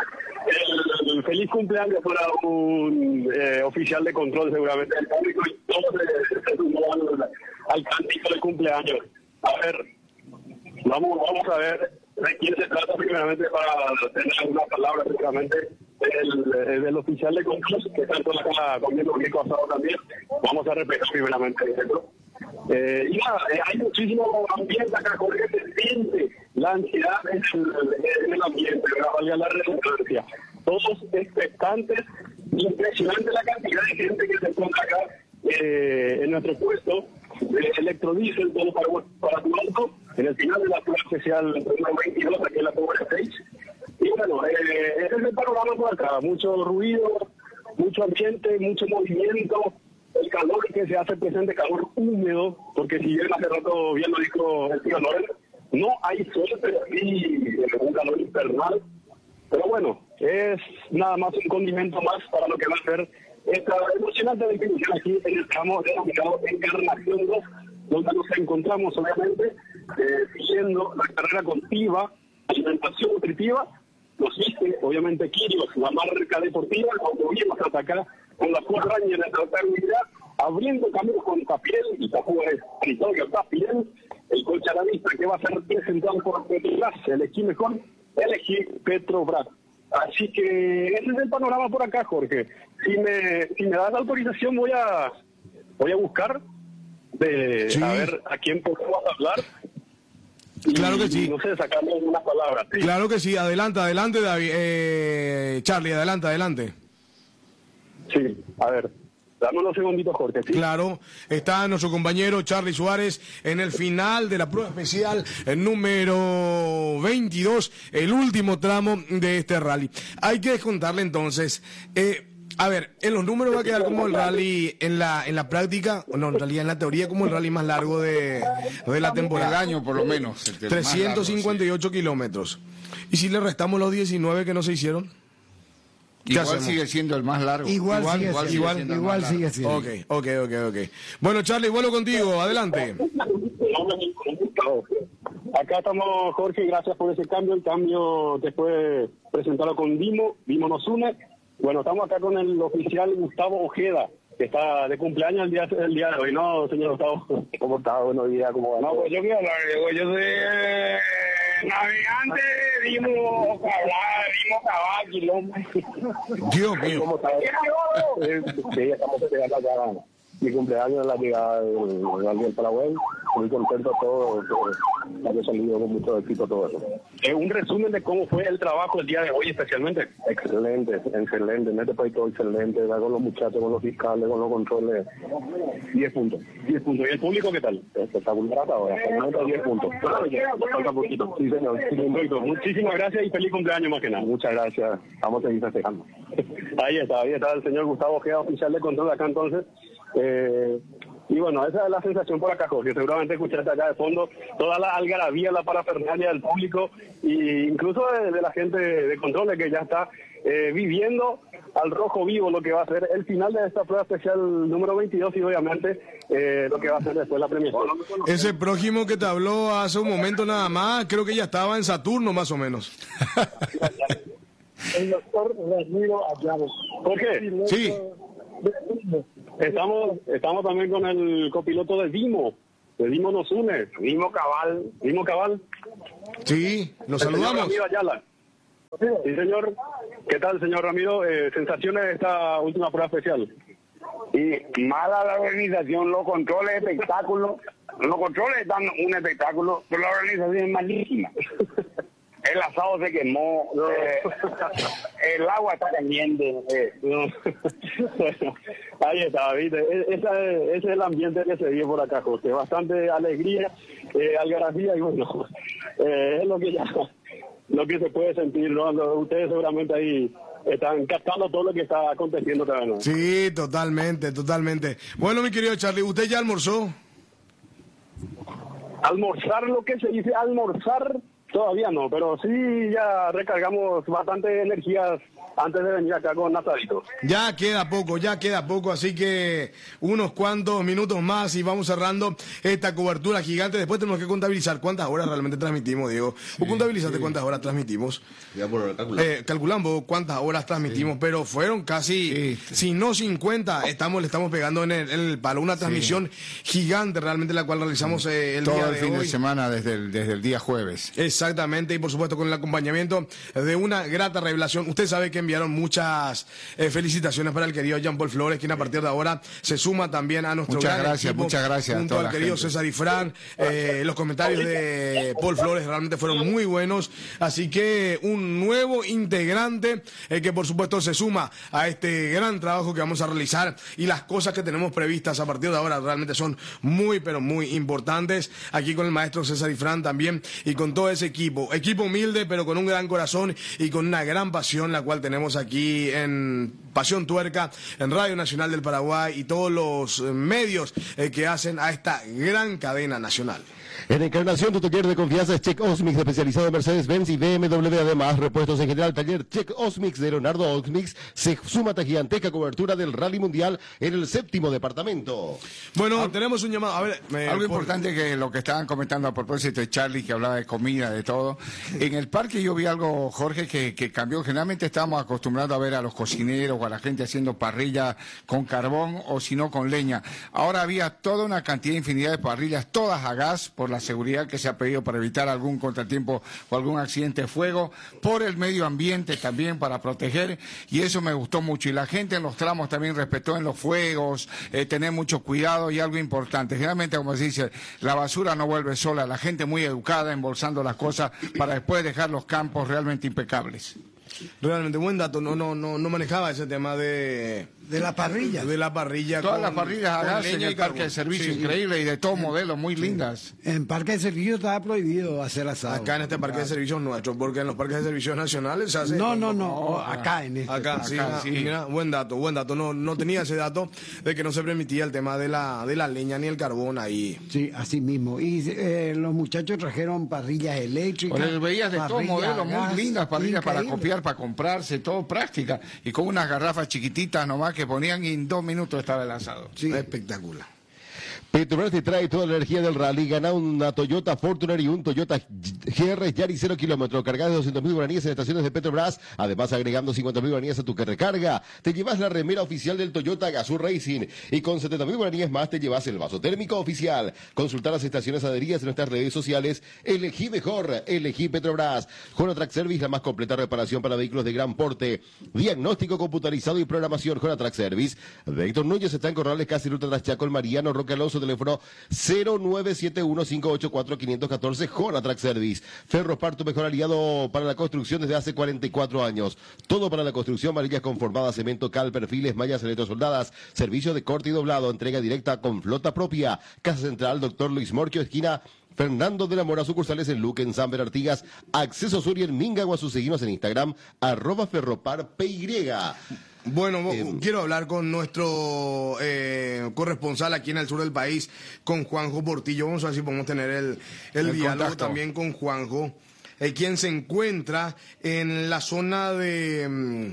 el, el feliz cumpleaños para un eh, oficial de control, seguramente el público, y todos se, se sumó al, al cántico de cumpleaños. A ver, vamos, vamos a ver de quién se trata primeramente para tener algunas palabras seguramente el, el, el oficial de control que está por acá conmigo aquí pasado también. Vamos a respetar primeramente eso. Eh, y nada, eh, hay muchísimo ambiente acá, Jorge, se siente la ansiedad en el, en el ambiente, valga la redundancia. Todos expectantes, impresionante la cantidad de gente que se encuentra acá eh, en nuestro puesto de electrodiesel, todo para, para tu auto, en el final de la prueba especial número veintidós, aquí en la Power Stage. Y bueno, eh, ese es el panorama por acá, mucho ruido, mucho ambiente, mucho movimiento, el calor que se hace presente, calor húmedo, porque si bien hace rato bien lo dijo el tío Noel, no hay sol, pero sí un calor infernal. Pero bueno, es nada más un condimento más para lo que va a ser esta emocionante definición aquí en el tramo denominado Encarnación dos, donde nos encontramos obviamente eh, siguiendo la carrera continua, alimentación nutritiva, nos dice obviamente Quirios, la marca deportiva, como vimos hasta acá con la Ford Ranger en la unidad, abriendo caminos con Tapiel y Tapues, territorio Tapiel, el colcharavista que va a ser presentado por Petrobras, elegí mejor, elegí Petrobras. Así que ese es el panorama por acá, Jorge. Si me si me das la autorización voy a voy a buscar de sí. a ver a quién podemos hablar. Y, claro que sí. No sé, sacarle unas palabras. ¿Sí? Claro que sí. Adelante, adelante, David. Eh, Charlie, adelante, adelante. Sí, a ver. Dame unos segunditos, Jorge. ¿Sí? Claro, está nuestro compañero Charlie Suárez en el final de la prueba especial el número veintidós, el último tramo de este rally. Hay que descontarle entonces, eh, a ver, en los números va a quedar como el rally en la en la práctica, o no, en realidad en la teoría como el rally más largo de, de la temporada. El año por lo menos. El trescientos cincuenta y ocho largo, sí. kilómetros. ¿Y si le restamos los diecinueve que no se hicieron? Igual hacemos? sigue siendo el más largo. Igual, Igual, sigue igual, siendo, igual, igual, igual sigue siendo. Ok, ok, ok, ok. Bueno, Charlie, vuelo contigo, adelante. Acá estamos, Jorge, gracias por ese cambio. El cambio después presentarlo con Dimo. Dimo nos une. Bueno, estamos acá con el oficial Gustavo Ojeda, que está de cumpleaños el día, el día de hoy, ¿no, señor Gustavo? ¿Cómo está? Buenos días, ¿cómo va? No, pues yo quiero hablar, Diego. Yo soy eh, navegante, Dimo Cabral, Dimo Cabal, Quilombo. Dios mío. ¿Cómo está? Sí, estamos festejando acá mi cumpleaños en la llegada del del Paraguay. Muy contento todo, que haya salido con mucho éxito todo eso. Es un resumen de cómo fue el trabajo el día de hoy especialmente. Excelente, excelente. En este país todo excelente, con los muchachos, con los fiscales, con los controles. diez puntos. diez puntos. ¿Y el público qué tal? Espectacular hasta ahora. diez puntos. Falta poquito. Sí, señor. Sí, perfecto. Muchísimas gracias y feliz cumpleaños más que nada. Muchas gracias. Vamos a seguir festejando. Ahí está, ahí está el señor Gustavo Ojeda, oficial de control acá entonces. Eh, y bueno, esa es la sensación por acá, Jorge. Seguramente escuchaste acá de fondo toda la algarabía, la parafernalia del público e incluso de, de la gente de controles que ya está eh, viviendo al rojo vivo lo que va a ser el final de esta prueba especial número veintidós y obviamente eh, lo que va a ser después la premiación. Ese prójimo que te habló hace un momento nada más, creo que ya estaba en Saturno más o menos. El doctor Ramiro Ayala. Jorge, Sí. estamos estamos también con el copiloto de Dimo. De Dimo nos une. Dimo Cabal. Dimo Cabal. Sí, nos El señor saludamos. Ramiro Ayala. Sí, señor. ¿Qué tal, señor Ramiro? Eh, sensaciones de esta última prueba especial. Y mala la organización, los controles de espectáculo. Los controles dan un espectáculo, pero la organización es malísima. El asado se quemó, eh, el agua está caliente. Eh. Bueno, ahí está, ¿viste? E- esa es- ese es el ambiente que se vive por acá, José. Bastante alegría, eh, algarabía y bueno, eh, es lo que ya, lo que se puede sentir, ¿no? Lo- Ustedes seguramente ahí están captando todo lo que está aconteciendo también, ¿no? Sí, totalmente, totalmente. Bueno, mi querido Charlie, ¿usted ya almorzó? Almorzar, lo que se dice almorzar, todavía no, pero sí ya recargamos bastante energías antes de venir acá con asadito. Ya queda poco, ya queda poco, así que unos cuantos minutos más y vamos cerrando esta cobertura gigante. Después tenemos que contabilizar cuántas horas realmente transmitimos, Diego. ¿Vos contabilizaste cuántas horas transmitimos? Ya por calcular. Eh, calculamos cuántas horas transmitimos, pero fueron casi, Sí. si no cincuenta, estamos, le estamos pegando en el, en el palo. Una transmisión gigante realmente la cual realizamos eh, el Todo día el de fin hoy. de semana desde el, desde el día jueves. Exactamente, y por supuesto con el acompañamiento de una grata revelación. Usted sabe que enviaron muchas eh, felicitaciones para el querido Jean-Paul Flores, quien a partir de ahora se suma también a nuestro Muchas gran gracias, equipo, muchas gracias a junto toda al la querido gente. César y Fran. Eh, los comentarios de Paul Flores realmente fueron muy buenos, así que un nuevo integrante eh, que por supuesto se suma a este gran trabajo que vamos a realizar y las cosas que tenemos previstas a partir de ahora realmente son muy pero muy importantes. Aquí con el maestro César y Fran también y con todo ese equipo, equipo humilde pero con un gran corazón y con una gran pasión, la cual tenemos aquí en Pasión Tuerca, en Radio Nacional del Paraguay y todos los eh, medios eh, que hacen a esta gran cadena nacional. En Encarnación, tu taller de confianza es Check Osmix, especializado en Mercedes-Benz y B M W. Además, repuestos en general, taller Check Osmix de Leonardo Osmix. Se suma a gigantesca cobertura del Rally Mundial en el séptimo departamento. Bueno, tenemos un llamado. A ver, me- Algo por- importante que lo que estaban comentando a propósito de Charlie, que hablaba de comida, de todo. En el parque yo vi algo, Jorge, que, que cambió. Generalmente estábamos acostumbrados a ver a los cocineros o a la gente haciendo parrilla con carbón o si no con leña. Ahora había toda una cantidad, infinidad de parrillas, todas a gas, por la seguridad que se ha pedido para evitar algún contratiempo o algún accidente de fuego, por el medio ambiente también para proteger, y eso me gustó mucho. Y la gente en los tramos también respetó en los fuegos, eh, tener mucho cuidado y algo importante. Generalmente, como se dice, la basura no vuelve sola, la gente muy educada embolsando las cosas para después dejar los campos realmente impecables. Realmente buen dato. No, no, no, no manejaba ese tema de De la parrilla. de la parrilla. Todas con- las parrillas a con gas en leña y el parque carbón. de servicio, Sí. increíble, y de todo modelo, muy lindas. En parque de servicio estaba prohibido hacer asado. Acá en este parque de servicios nuestro, porque en los parques de servicios nacionales se hace. No, no, no, acá en este. Acá, sí, Acá, ah, sí. mira, buen dato, buen dato. No, no tenía ese dato de que no se permitía el tema de la, de la leña ni el carbón ahí. Sí, así mismo. Y eh, los muchachos trajeron parrillas eléctricas. Por eso veías de todo parrillas modelo, a muy gas, lindas parrillas para increíble. copiar material para comprarse, todo práctica, y con unas garrafas chiquititas nomás que ponían y en dos minutos estaba el asado. Sí. Espectacular. Petrobras te trae toda la energía del rally. Gana una Toyota Fortuner y un Toyota G R Yaris cero kilómetros. Cargada de doscientos mil guaraníes en estaciones de Petrobras. Además, agregando cincuenta mil guaraníes a tu recarga. Te llevas la remera oficial del Toyota Gazoo Racing. Y con setenta mil guaraníes más te llevas el vaso térmico oficial. Consultar las estaciones adheridas en nuestras redes sociales. Elegí mejor. Elegí Petrobras. Jonatrack Service, la más completa reparación para vehículos de gran porte. Diagnóstico computarizado y programación. Jonatrack Service. Víctor Núñez está en Corrales, casi ruta tras Chaco, el Mariano Roque Alonso, teléfono cero nueve siete uno cinco ocho cuatro cinco uno cuatro, Jonatrack Service. Ferropar, tu mejor aliado para la construcción desde hace cuarenta y cuatro años. Todo para la construcción, varillas conformadas, cemento, cal, perfiles, mallas electrosoldadas, servicio de corte y doblado, entrega directa con flota propia. Casa Central, Doctor Luis Morquio, esquina Fernando de la Mora, sucursales en Luque, en San Artigas, Acceso Sur y en Minga, Guazú. Seguimos en Instagram, arroba ferroparpy. Bueno, Eh, quiero hablar con nuestro eh, corresponsal aquí en el sur del país, con Juanjo Portillo. Vamos a ver si podemos tener el, el, El diálogo contacto. también con Juanjo, eh, quien se encuentra en la zona de... mm,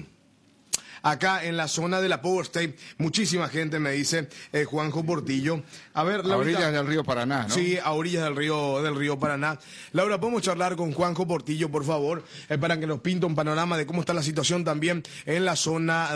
acá en la zona de la Power State. Muchísima gente me dice, eh, Juanjo Portillo. A ver, A Laurita. orillas del río Paraná, ¿no? Sí, a orillas del río del río Paraná. Laura, ¿podemos charlar con Juanjo Portillo, por favor? Eh, para que nos pinte un panorama de cómo está la situación también en la zona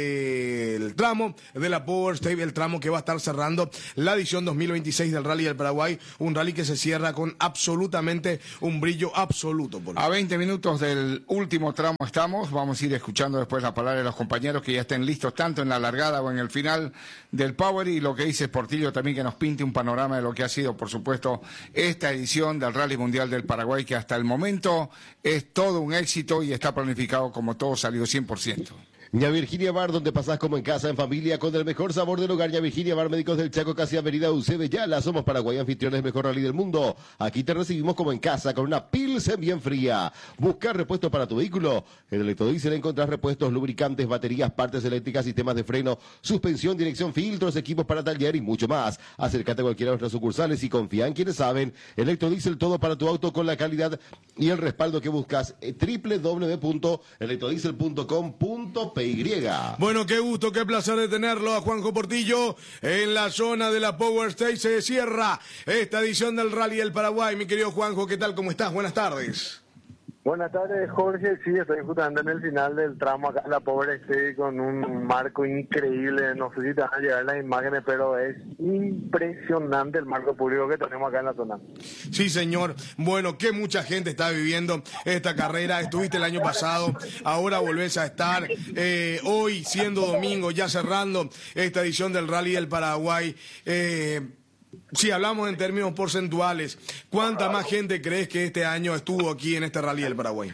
del tramo de la Power State, el tramo que va a estar cerrando la edición dos mil veintiséis del Rally del Paraguay. Un rally que se cierra con absolutamente un brillo absoluto. Por A veinte minutos del último tramo estamos, vamos a ir escuchando después la palabra de los compañeros que ya estén listos tanto en la largada o en el final del Power, y lo que dice Portillo también, que nos pinte un panorama de lo que ha sido, por supuesto, esta edición del Rally Mundial del Paraguay, que hasta el momento es todo un éxito y está planificado como todo salió cien por ciento. Ña Virginia Bar, donde pasás como en casa, en familia, con el mejor sabor del hogar. Ña Virginia Bar, Médicos del Chaco, casi Avenida U C B. Yala, somos Paraguay, anfitriones, mejor rally del mundo. Aquí te recibimos como en casa, con una Pilsen bien fría. Buscar repuestos para tu vehículo. En Electrodiesel encontrás repuestos, lubricantes, baterías, partes eléctricas, sistemas de freno, suspensión, dirección, filtros, equipos para taller y mucho más. Acércate a cualquiera de nuestras sucursales y confía en quienes saben. Electrodiesel, todo para tu auto con la calidad y el respaldo que buscas. doble u doble u doble u punto electrodiesel punto com punto p y. Bueno, qué gusto, qué placer de tenerlo a Juanjo Portillo en la zona de la Power State. Se cierra esta edición del Rally del Paraguay. Mi querido Juanjo, ¿qué tal? ¿Cómo estás? Buenas tardes. Buenas tardes, Jorge. Sí, estoy justamente en el final del tramo acá en la Power State con un marco increíble. No sé si te van a llegar las imágenes, pero es impresionante el marco público que tenemos acá en la zona. Sí, señor. Bueno, que mucha gente está viviendo esta carrera. Estuviste el año pasado, ahora volvés a estar. Eh, hoy, siendo domingo, ya cerrando esta edición del Rally del Paraguay. Eh, Si hablamos en términos porcentuales, ¿cuánta más gente crees que este año estuvo aquí en este Rally del Paraguay?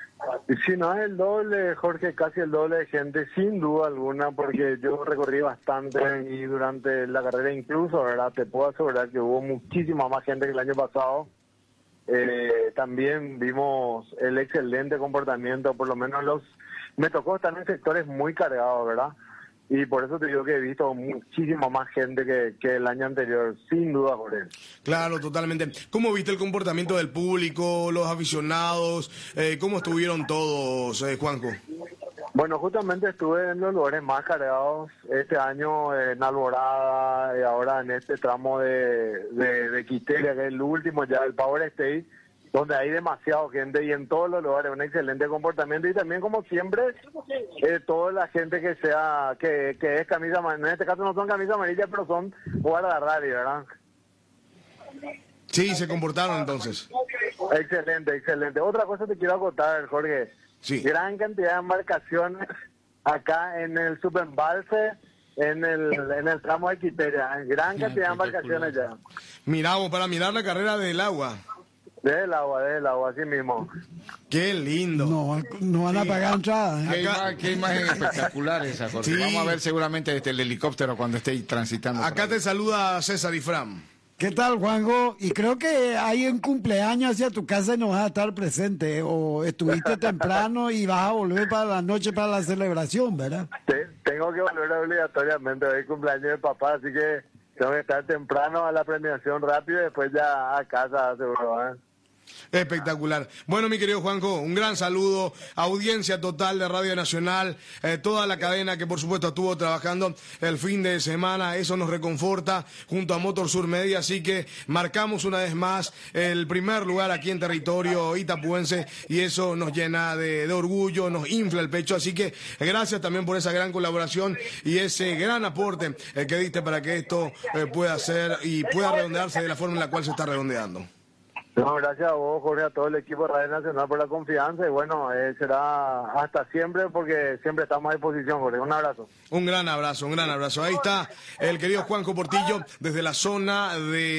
Si no es el doble, Jorge, casi el doble de gente, sin duda alguna, porque yo recorrí bastante y durante la carrera incluso, ¿verdad? Te puedo asegurar que hubo muchísima más gente que el año pasado. Eh, también vimos el excelente comportamiento, por lo menos los... Me tocó estar en sectores muy cargados, ¿verdad? Y por eso te digo que he visto muchísima más gente que, que el año anterior, sin duda por él. Claro, totalmente. ¿Cómo viste el comportamiento del público, los aficionados? Eh, ¿Cómo estuvieron todos, eh, Juanjo? Bueno, justamente estuve en los lugares más cargados este año, en Alborada, y ahora en este tramo de, de, de Quiteria, que es el último ya del Power State, donde hay demasiada gente y en todos los lugares un excelente comportamiento, y también como siempre eh, toda la gente que sea que, que es camisa amarilla, en este caso no son camisa amarilla, pero son guarda rally, ¿verdad? Sí, se comportaron entonces. Excelente, excelente. Otra cosa te quiero acotar, Jorge. Sí. Gran cantidad de embarcaciones acá en el subembalse, en el en el tramo de Quiteria, gran cantidad de embarcaciones ya. Miramos para mirar la carrera del agua. Del agua, del agua, así mismo. Qué lindo. No, no van a pagar entrada. ¿eh? Qué, Acá- ima- qué imagen espectacular esa, Jorge. Sí. Vamos a ver seguramente desde el helicóptero cuando esté transitando. por Acá ahí. te saluda César Ifram. ¿Qué tal, Juanjo? Y creo que hay un cumpleaños hacia tu casa y no vas a estar presente. O estuviste temprano y vas a volver para la noche para la celebración, ¿verdad? Te- tengo que volver obligatoriamente, hoy es cumpleaños de papá, así que tengo que estar temprano a la premiación rápido y después ya a casa, seguro, ¿eh? Espectacular. Bueno, mi querido Juanjo, un gran saludo, audiencia total de Radio Nacional, eh, toda la cadena que por supuesto estuvo trabajando el fin de semana, eso nos reconforta junto a Motor Sur Media, así que marcamos una vez más el primer lugar aquí en territorio itapuense y eso nos llena de, de orgullo, nos infla el pecho, así que gracias también por esa gran colaboración y ese gran aporte eh, que diste para que esto eh, pueda ser y pueda redondearse de la forma en la cual se está redondeando. No, gracias a vos, Jorge, a todo el equipo de Radio Nacional por la confianza y bueno, eh, será hasta siempre porque siempre estamos a disposición, Jorge. Un abrazo. Un gran abrazo, un gran abrazo. Ahí está el querido Juanjo Portillo desde la zona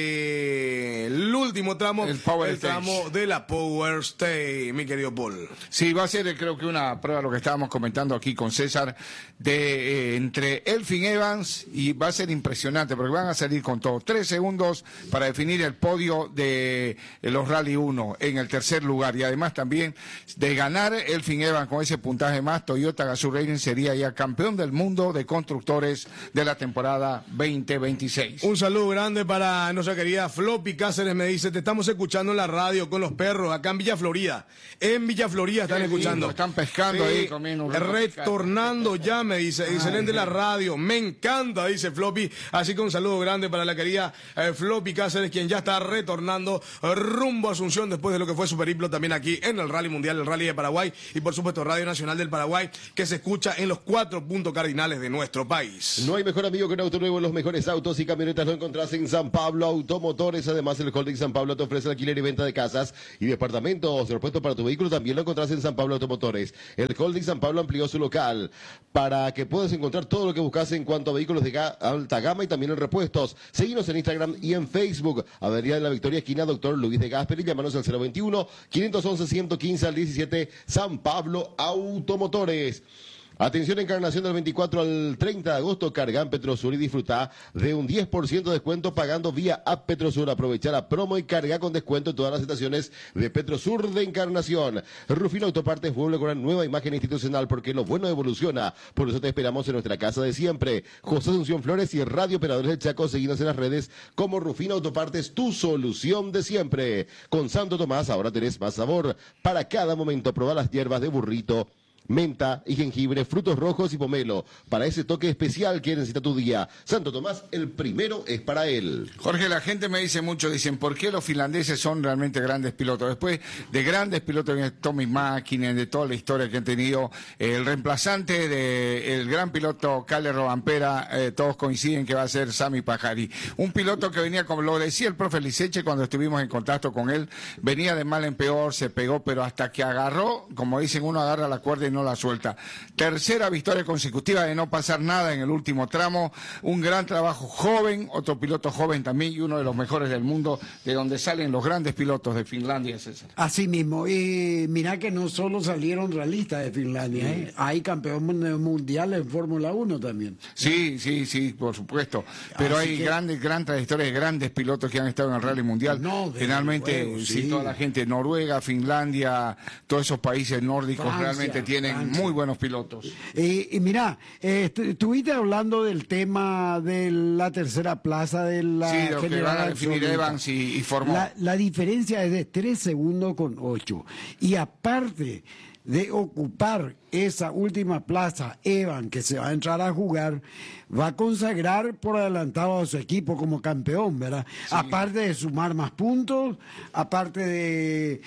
del último tramo, el, Power el tramo de la Power Stage, mi querido Paul. Sí, va a ser creo que una prueba, lo que estábamos comentando aquí con César, de eh, entre Elfyn Evans y va a ser impresionante porque van a salir con todo. Tres segundos para definir el podio de los Rally uno en el tercer lugar y además también de ganar Elfyn Evans con ese puntaje más, Toyota Gazoo Racing sería ya campeón del mundo de constructores de la temporada veinte veintiséis. Un saludo grande para nuestra querida Floppy Cáceres, me dice, te estamos escuchando en la radio con los perros acá en Villa Florida. En Villa Florida están Qué escuchando. Lindo, están pescando sí, ahí, comiendo un retornando ya, me dice, Ay, excelente la ay. radio, me encanta, dice Floppy, así que un saludo grande para la querida eh, Floppy Cáceres, quien ya está retornando eh, rumbo a Asunción después de lo que fue su periplo también aquí en el Rally Mundial, el Rally de Paraguay y por supuesto Radio Nacional del Paraguay, que se escucha en los cuatro puntos cardinales de nuestro país. No hay mejor amigo que un auto nuevo. Los mejores autos y camionetas lo encontrás en San Pablo Automotores. Además, el Holding San Pablo te ofrece alquiler y venta de casas y departamentos. Repuesto para tu vehículo también lo encontrás en San Pablo Automotores. El Holding San Pablo amplió su local para que puedas encontrar todo lo que buscas en cuanto a vehículos de ga alta gama y también en repuestos. Seguinos en Instagram y en Facebook. Avenida de la Victoria, esquina Doctor Luis de Gasperi. Llámanos al cero veintiuno, quinientos once, ciento quince al diecisiete. San Pablo Automotores. Atención, Encarnación del veinticuatro al treinta de agosto, carga en Petrosur y disfruta de un diez por ciento de descuento pagando vía App Petrosur. Aprovechar la promo y carga con descuento en todas las estaciones de Petrosur de Encarnación. Rufino Autopartes vuelve con una nueva imagen institucional porque lo bueno evoluciona. Por eso te esperamos en nuestra casa de siempre. José Asunción Flores y Radio Operadores del Chaco. Seguinos en las redes como Rufino Autopartes, tu solución de siempre. Con Santo Tomás ahora tenés más sabor. Para cada momento, probar las hierbas de burrito, menta y jengibre, frutos rojos y pomelo, para ese toque especial que necesita tu día. Santo Tomás, el primero es para él. Jorge, la gente me dice mucho, dicen, ¿por qué los finlandeses son realmente grandes pilotos? Después de grandes pilotos en Tommy Mäkinen, de toda la historia que han tenido, eh, el reemplazante del gran piloto Kalle Rovanperä, eh, todos coinciden que va a ser Sami Pajari. Un piloto que venía, como lo decía el profe Liceche cuando estuvimos en contacto con él, venía de mal en peor, se pegó, pero hasta que agarró, como dicen, uno agarra la cuerda y no la suelta. Tercera victoria consecutiva de no pasar nada en el último tramo, un gran trabajo joven, otro piloto joven también y uno de los mejores del mundo, de donde salen los grandes pilotos de Finlandia, César. Así mismo, y mira que no solo salieron realistas de Finlandia, ¿eh? Mm. Hay campeones mundiales en Fórmula uno también. Sí, sí, sí, por supuesto, pero Así hay que... grandes, gran trayectoria de grandes pilotos que han estado en el Rally Mundial. No, Generalmente, luego, sí. sí, toda la gente, Noruega, Finlandia, todos esos países nórdicos Francia, realmente tienen Francia. muy buenos pilotos. Eh, y mira, eh, estuviste hablando del tema de la tercera plaza de la sí, lo que van a definir Evans y, y formó. La, la diferencia es de tres segundos con ocho. Y aparte de ocupar esa última plaza, Evan, que se va a entrar a jugar, va a consagrar por adelantado a su equipo como campeón, ¿verdad? Sí. Aparte de sumar más puntos, aparte de,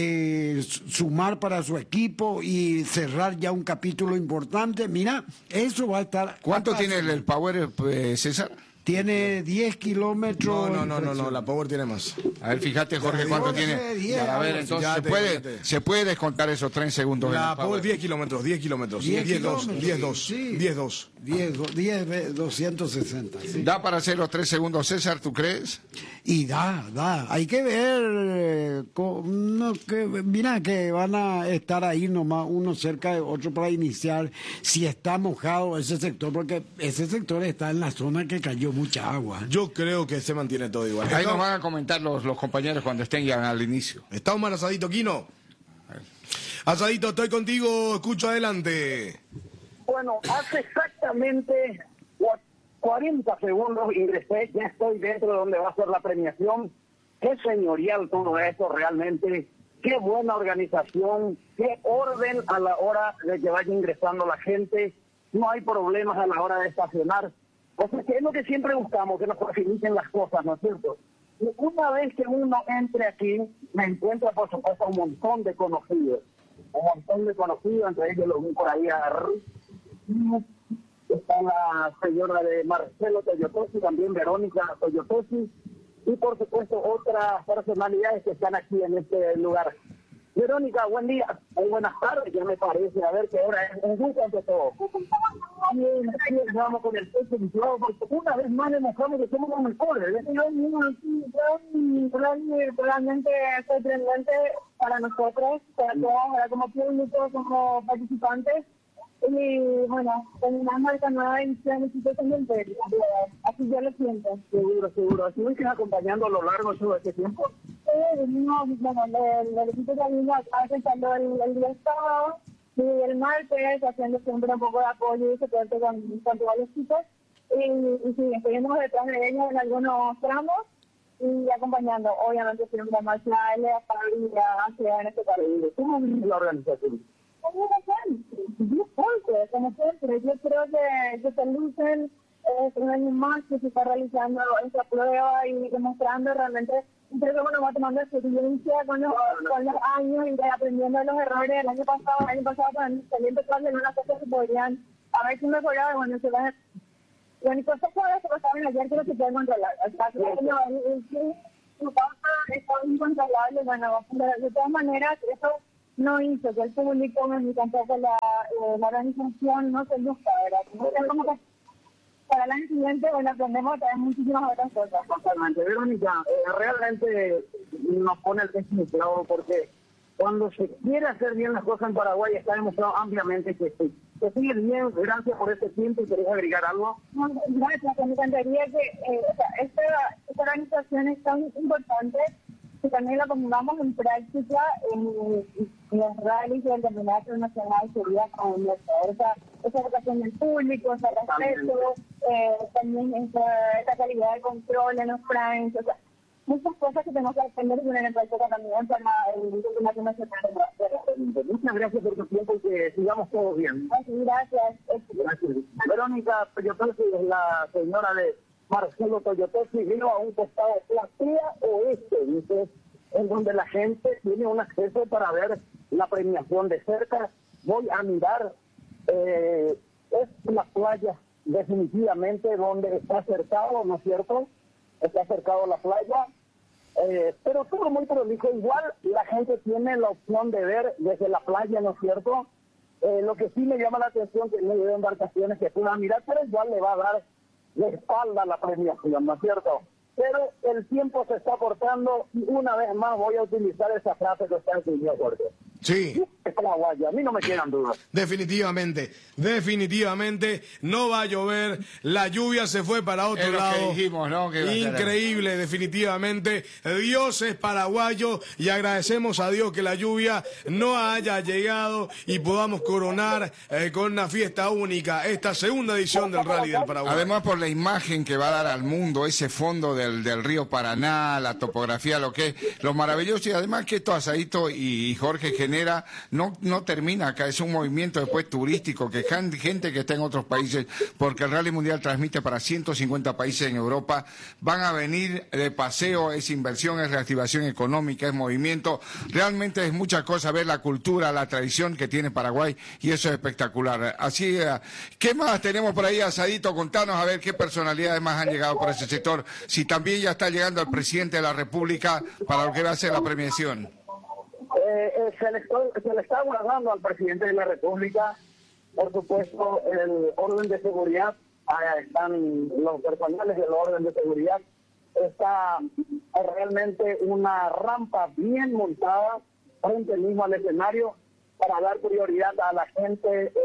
de sumar para su equipo y cerrar ya un capítulo importante, mira, eso va a estar... ¿Cuánto tiene el, el Power, eh, César? Tiene diez kilómetros. No, no, no, no, no, la Power tiene más. A ver, fíjate, Jorge, cuánto tiene. diez, a ver, entonces se, te, puede, se puede descontar esos tres segundos. La Power, diez kilómetros, diez kilómetros. diez dos, diez dos, diez dos. diez, doscientos sesenta. Sí. ¿Da para hacer los tres segundos, César, tú crees? Y da, da. Hay que ver. Eh, con, no, que, mira que van a estar ahí nomás, uno cerca de otro para iniciar. Si está mojado ese sector, porque ese sector está en la zona que cayó mucha agua. Yo creo que se mantiene todo igual. Ahí nos van a comentar los, los compañeros cuando estén ya al inicio. ¿Está un mal asadito, Quino? Asadito, estoy contigo, escucho adelante. Bueno, hace exactamente cuarenta segundos ingresé, ya estoy dentro de donde va a ser la premiación. qué señorial todo esto realmente, qué buena organización, qué orden a la hora de que vaya ingresando la gente, no hay problemas a la hora de estacionar. O sea, que es lo que siempre buscamos, que nos faciliten las cosas, ¿no es cierto? Y una vez que uno entre aquí, me encuentra, por supuesto, un montón de conocidos. Un montón de conocidos, entre ellos los vi por ahí a Ruth. Está la señora de Marcelo Toyotosi, también Verónica Toyotosi, y por supuesto otras personalidades que están aquí en este lugar. Verónica, buen día, muy buenas tardes, ya me parece, a ver qué hora es, un gusto ante todo. Bien, aquí vamos con el pecho inflado, porque una vez más demostramos que somos los mejores. Realmente sorprendente para nosotros, para todos, como público, como participantes. Y bueno, terminamos esta nueva edición exitosamente, así yo lo siento. Seguro, seguro. ¿Estuviste acompañando a lo largo de todo este tiempo? Sí, venimos, bueno, el, el equipo que vino empezando el, el día sábado y el martes, haciendo siempre un poco de apoyo y soporte con, con todos los chicos. Y, y sí, estuvimos detrás de ellos en algunos tramos y acompañando, obviamente, siempre a Marcia, a L, a Pablo y a Ciudad en este país. ¿Cómo vive la organización? Muy fuerte, como siempre. Yo creo que, que se lucen, es un año más que se está realizando esta prueba y demostrando realmente, creo que bueno, va tomando experiencia con los, con los años y aprendiendo de los errores del año pasado. El año pasado también empezando en unas cosas que podrían haber sido mejoradas. Bueno, se va a... Lo único que se pasaron ayer que no se puede controlar. O sea, que su causa está incontrolable. Bueno, de todas maneras, eso no hizo que el público ni tampoco la, eh, la organización no se luzca, ¿verdad? Entonces, como que para el año siguiente, bueno, aprendemos también muchísimas otras cosas. Totalmente. Verónica, eh, realmente nos pone el pecho inflado porque cuando se quiere hacer bien las cosas en Paraguay está demostrado ampliamente que sí. Que sigue bien, gracias por este tiempo y querés agregar algo. No, gracias, me encantaría que eh, o sea, esta, esta organización es tan importante que también la pongamos en práctica en, en los rallies del Campeonato Nacional sería con esa, esa vocación del público, ese respeto, eh, también esa, esa calidad de control en los primes, o sea, muchas cosas que tenemos que aprender y poner en práctica también para el Campeonato Nacional. Muchas gracias por tu tiempo y que sigamos todos bien. Gracias. Gracias. Verónica Toyotosi es la señora de Marcelo Toyotosi, vino a un costado Platea Oeste, dice, en donde la gente tiene un acceso para ver la premiación de cerca. Voy a mirar, eh, es la playa definitivamente donde está cercado, ¿no es cierto? Está cercado la playa, eh, pero todo muy prolijo. Igual la gente tiene la opción de ver desde la playa, ¿no es cierto? Eh, lo que sí me llama la atención que no hay embarcaciones que puedan mirar, pero igual le va a dar de espalda la premiación, ¿no es cierto? Pero el tiempo se está cortando y una vez más voy a utilizar esa frase que está escribiendo Jorge. Sí. A mí no me quedan dudas. Definitivamente, definitivamente no va a llover, la lluvia se fue para otro es lo lado. Que dijimos, ¿no? Que increíble, definitivamente. Dios es paraguayo y agradecemos a Dios que la lluvia no haya llegado y podamos coronar eh, con una fiesta única esta segunda edición del Rally del Paraguay. Además por la imagen que va a dar al mundo, ese fondo del, del río Paraná, la topografía, lo que es, lo maravilloso y además que esto Asadito y, y Jorge genera, no, no termina acá, es un movimiento después turístico, que gente que está en otros países, porque el Rally Mundial transmite para ciento cincuenta países en Europa, van a venir de paseo, es inversión, es reactivación económica, es movimiento, realmente es mucha cosa ver la cultura, la tradición que tiene Paraguay y eso es espectacular. Así, ¿qué más tenemos por ahí, Asadito? Contanos a ver qué personalidades más han llegado por ese sector, si también ya está llegando el presidente de la República para lo que va a ser la premiación. Eh, eh, se, le está, se le está guardando al presidente de la República, por supuesto, el orden de seguridad, ah, están los personales del orden de seguridad, está realmente una rampa bien montada frente mismo al escenario para dar prioridad a la gente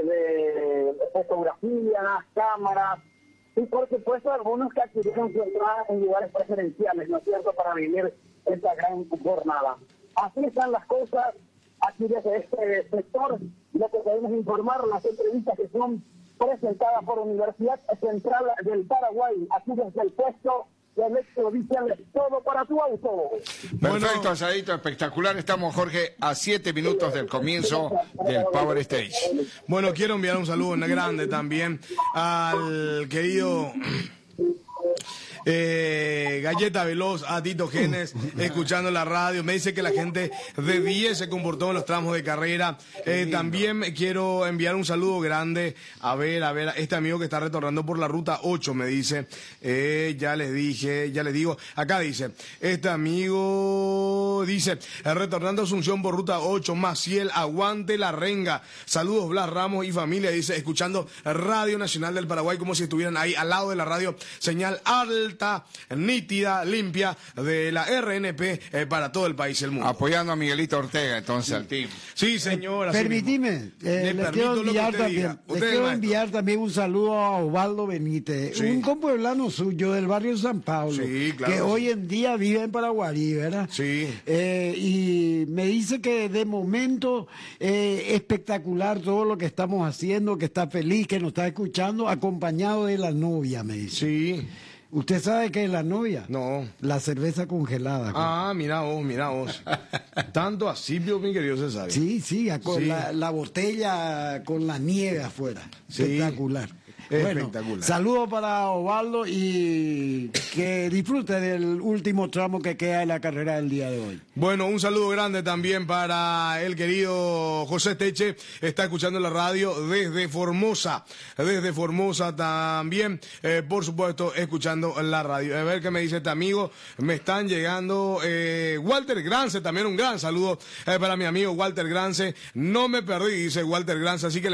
de fotografía, cámaras, y por supuesto algunos que adquirieron su entrada en lugares preferenciales, ¿no es cierto?, para vivir esta gran jornada. Así están las cosas aquí desde este sector. Lo que podemos informar, las entrevistas que son presentadas por Universidad Central del Paraguay, aquí desde el puesto y electrodicial, todo para tu auto. Perfecto, Asadito, espectacular. Estamos, Jorge, a siete minutos del comienzo del Power Stage. Bueno, quiero enviar un saludo grande también al querido... Eh, Galleta Veloz, a Tito Genes, escuchando la radio. Me dice que la gente de diez se comportó en los tramos de carrera. Eh, también quiero enviar un saludo grande a ver, a ver, a este amigo que está retornando por la ruta ocho, me dice. Eh, ya les dije, ya les digo. Acá dice, este amigo dice, retornando a Asunción por ruta ocho, Maciel, aguante la renga. Saludos, Blas Ramos y familia, dice, escuchando Radio Nacional del Paraguay, como si estuvieran ahí al lado de la radio. Señal alta, nítida, limpia de la R N P eh, para todo el país y el mundo. Apoyando a Miguelito Ortega, entonces, al team. Sí, señora. Permitime, eh, les quiero enviar, también, les quiero enviar también un saludo a Osvaldo Benítez, sí. un compueblano suyo del barrio San Pablo, sí, claro, que sí. hoy en día vive en Paraguarí, ¿verdad? Sí. Eh, y me dice que de momento eh, espectacular todo lo que estamos haciendo, que está feliz, que nos está escuchando, acompañado de la novia, me dice. Sí. ¿Usted sabe qué es la novia? No. La cerveza congelada. Ah, mira vos, mira vos. Tanto así, mi querido César. Sí, sí, con sí. La, la botella con la nieve afuera. Sí. Espectacular. Espectacular. Bueno, saludos para Osvaldo y que disfrute del último tramo que queda de la carrera del día de hoy. Bueno, un saludo grande también para el querido José Teche, está escuchando la radio desde Formosa, desde Formosa también, eh, por supuesto, escuchando la radio. A ver qué me dice este amigo, me están llegando eh, Walter Grance, también un gran saludo eh, para mi amigo Walter Grance, no me perdí, dice Walter Grance, así que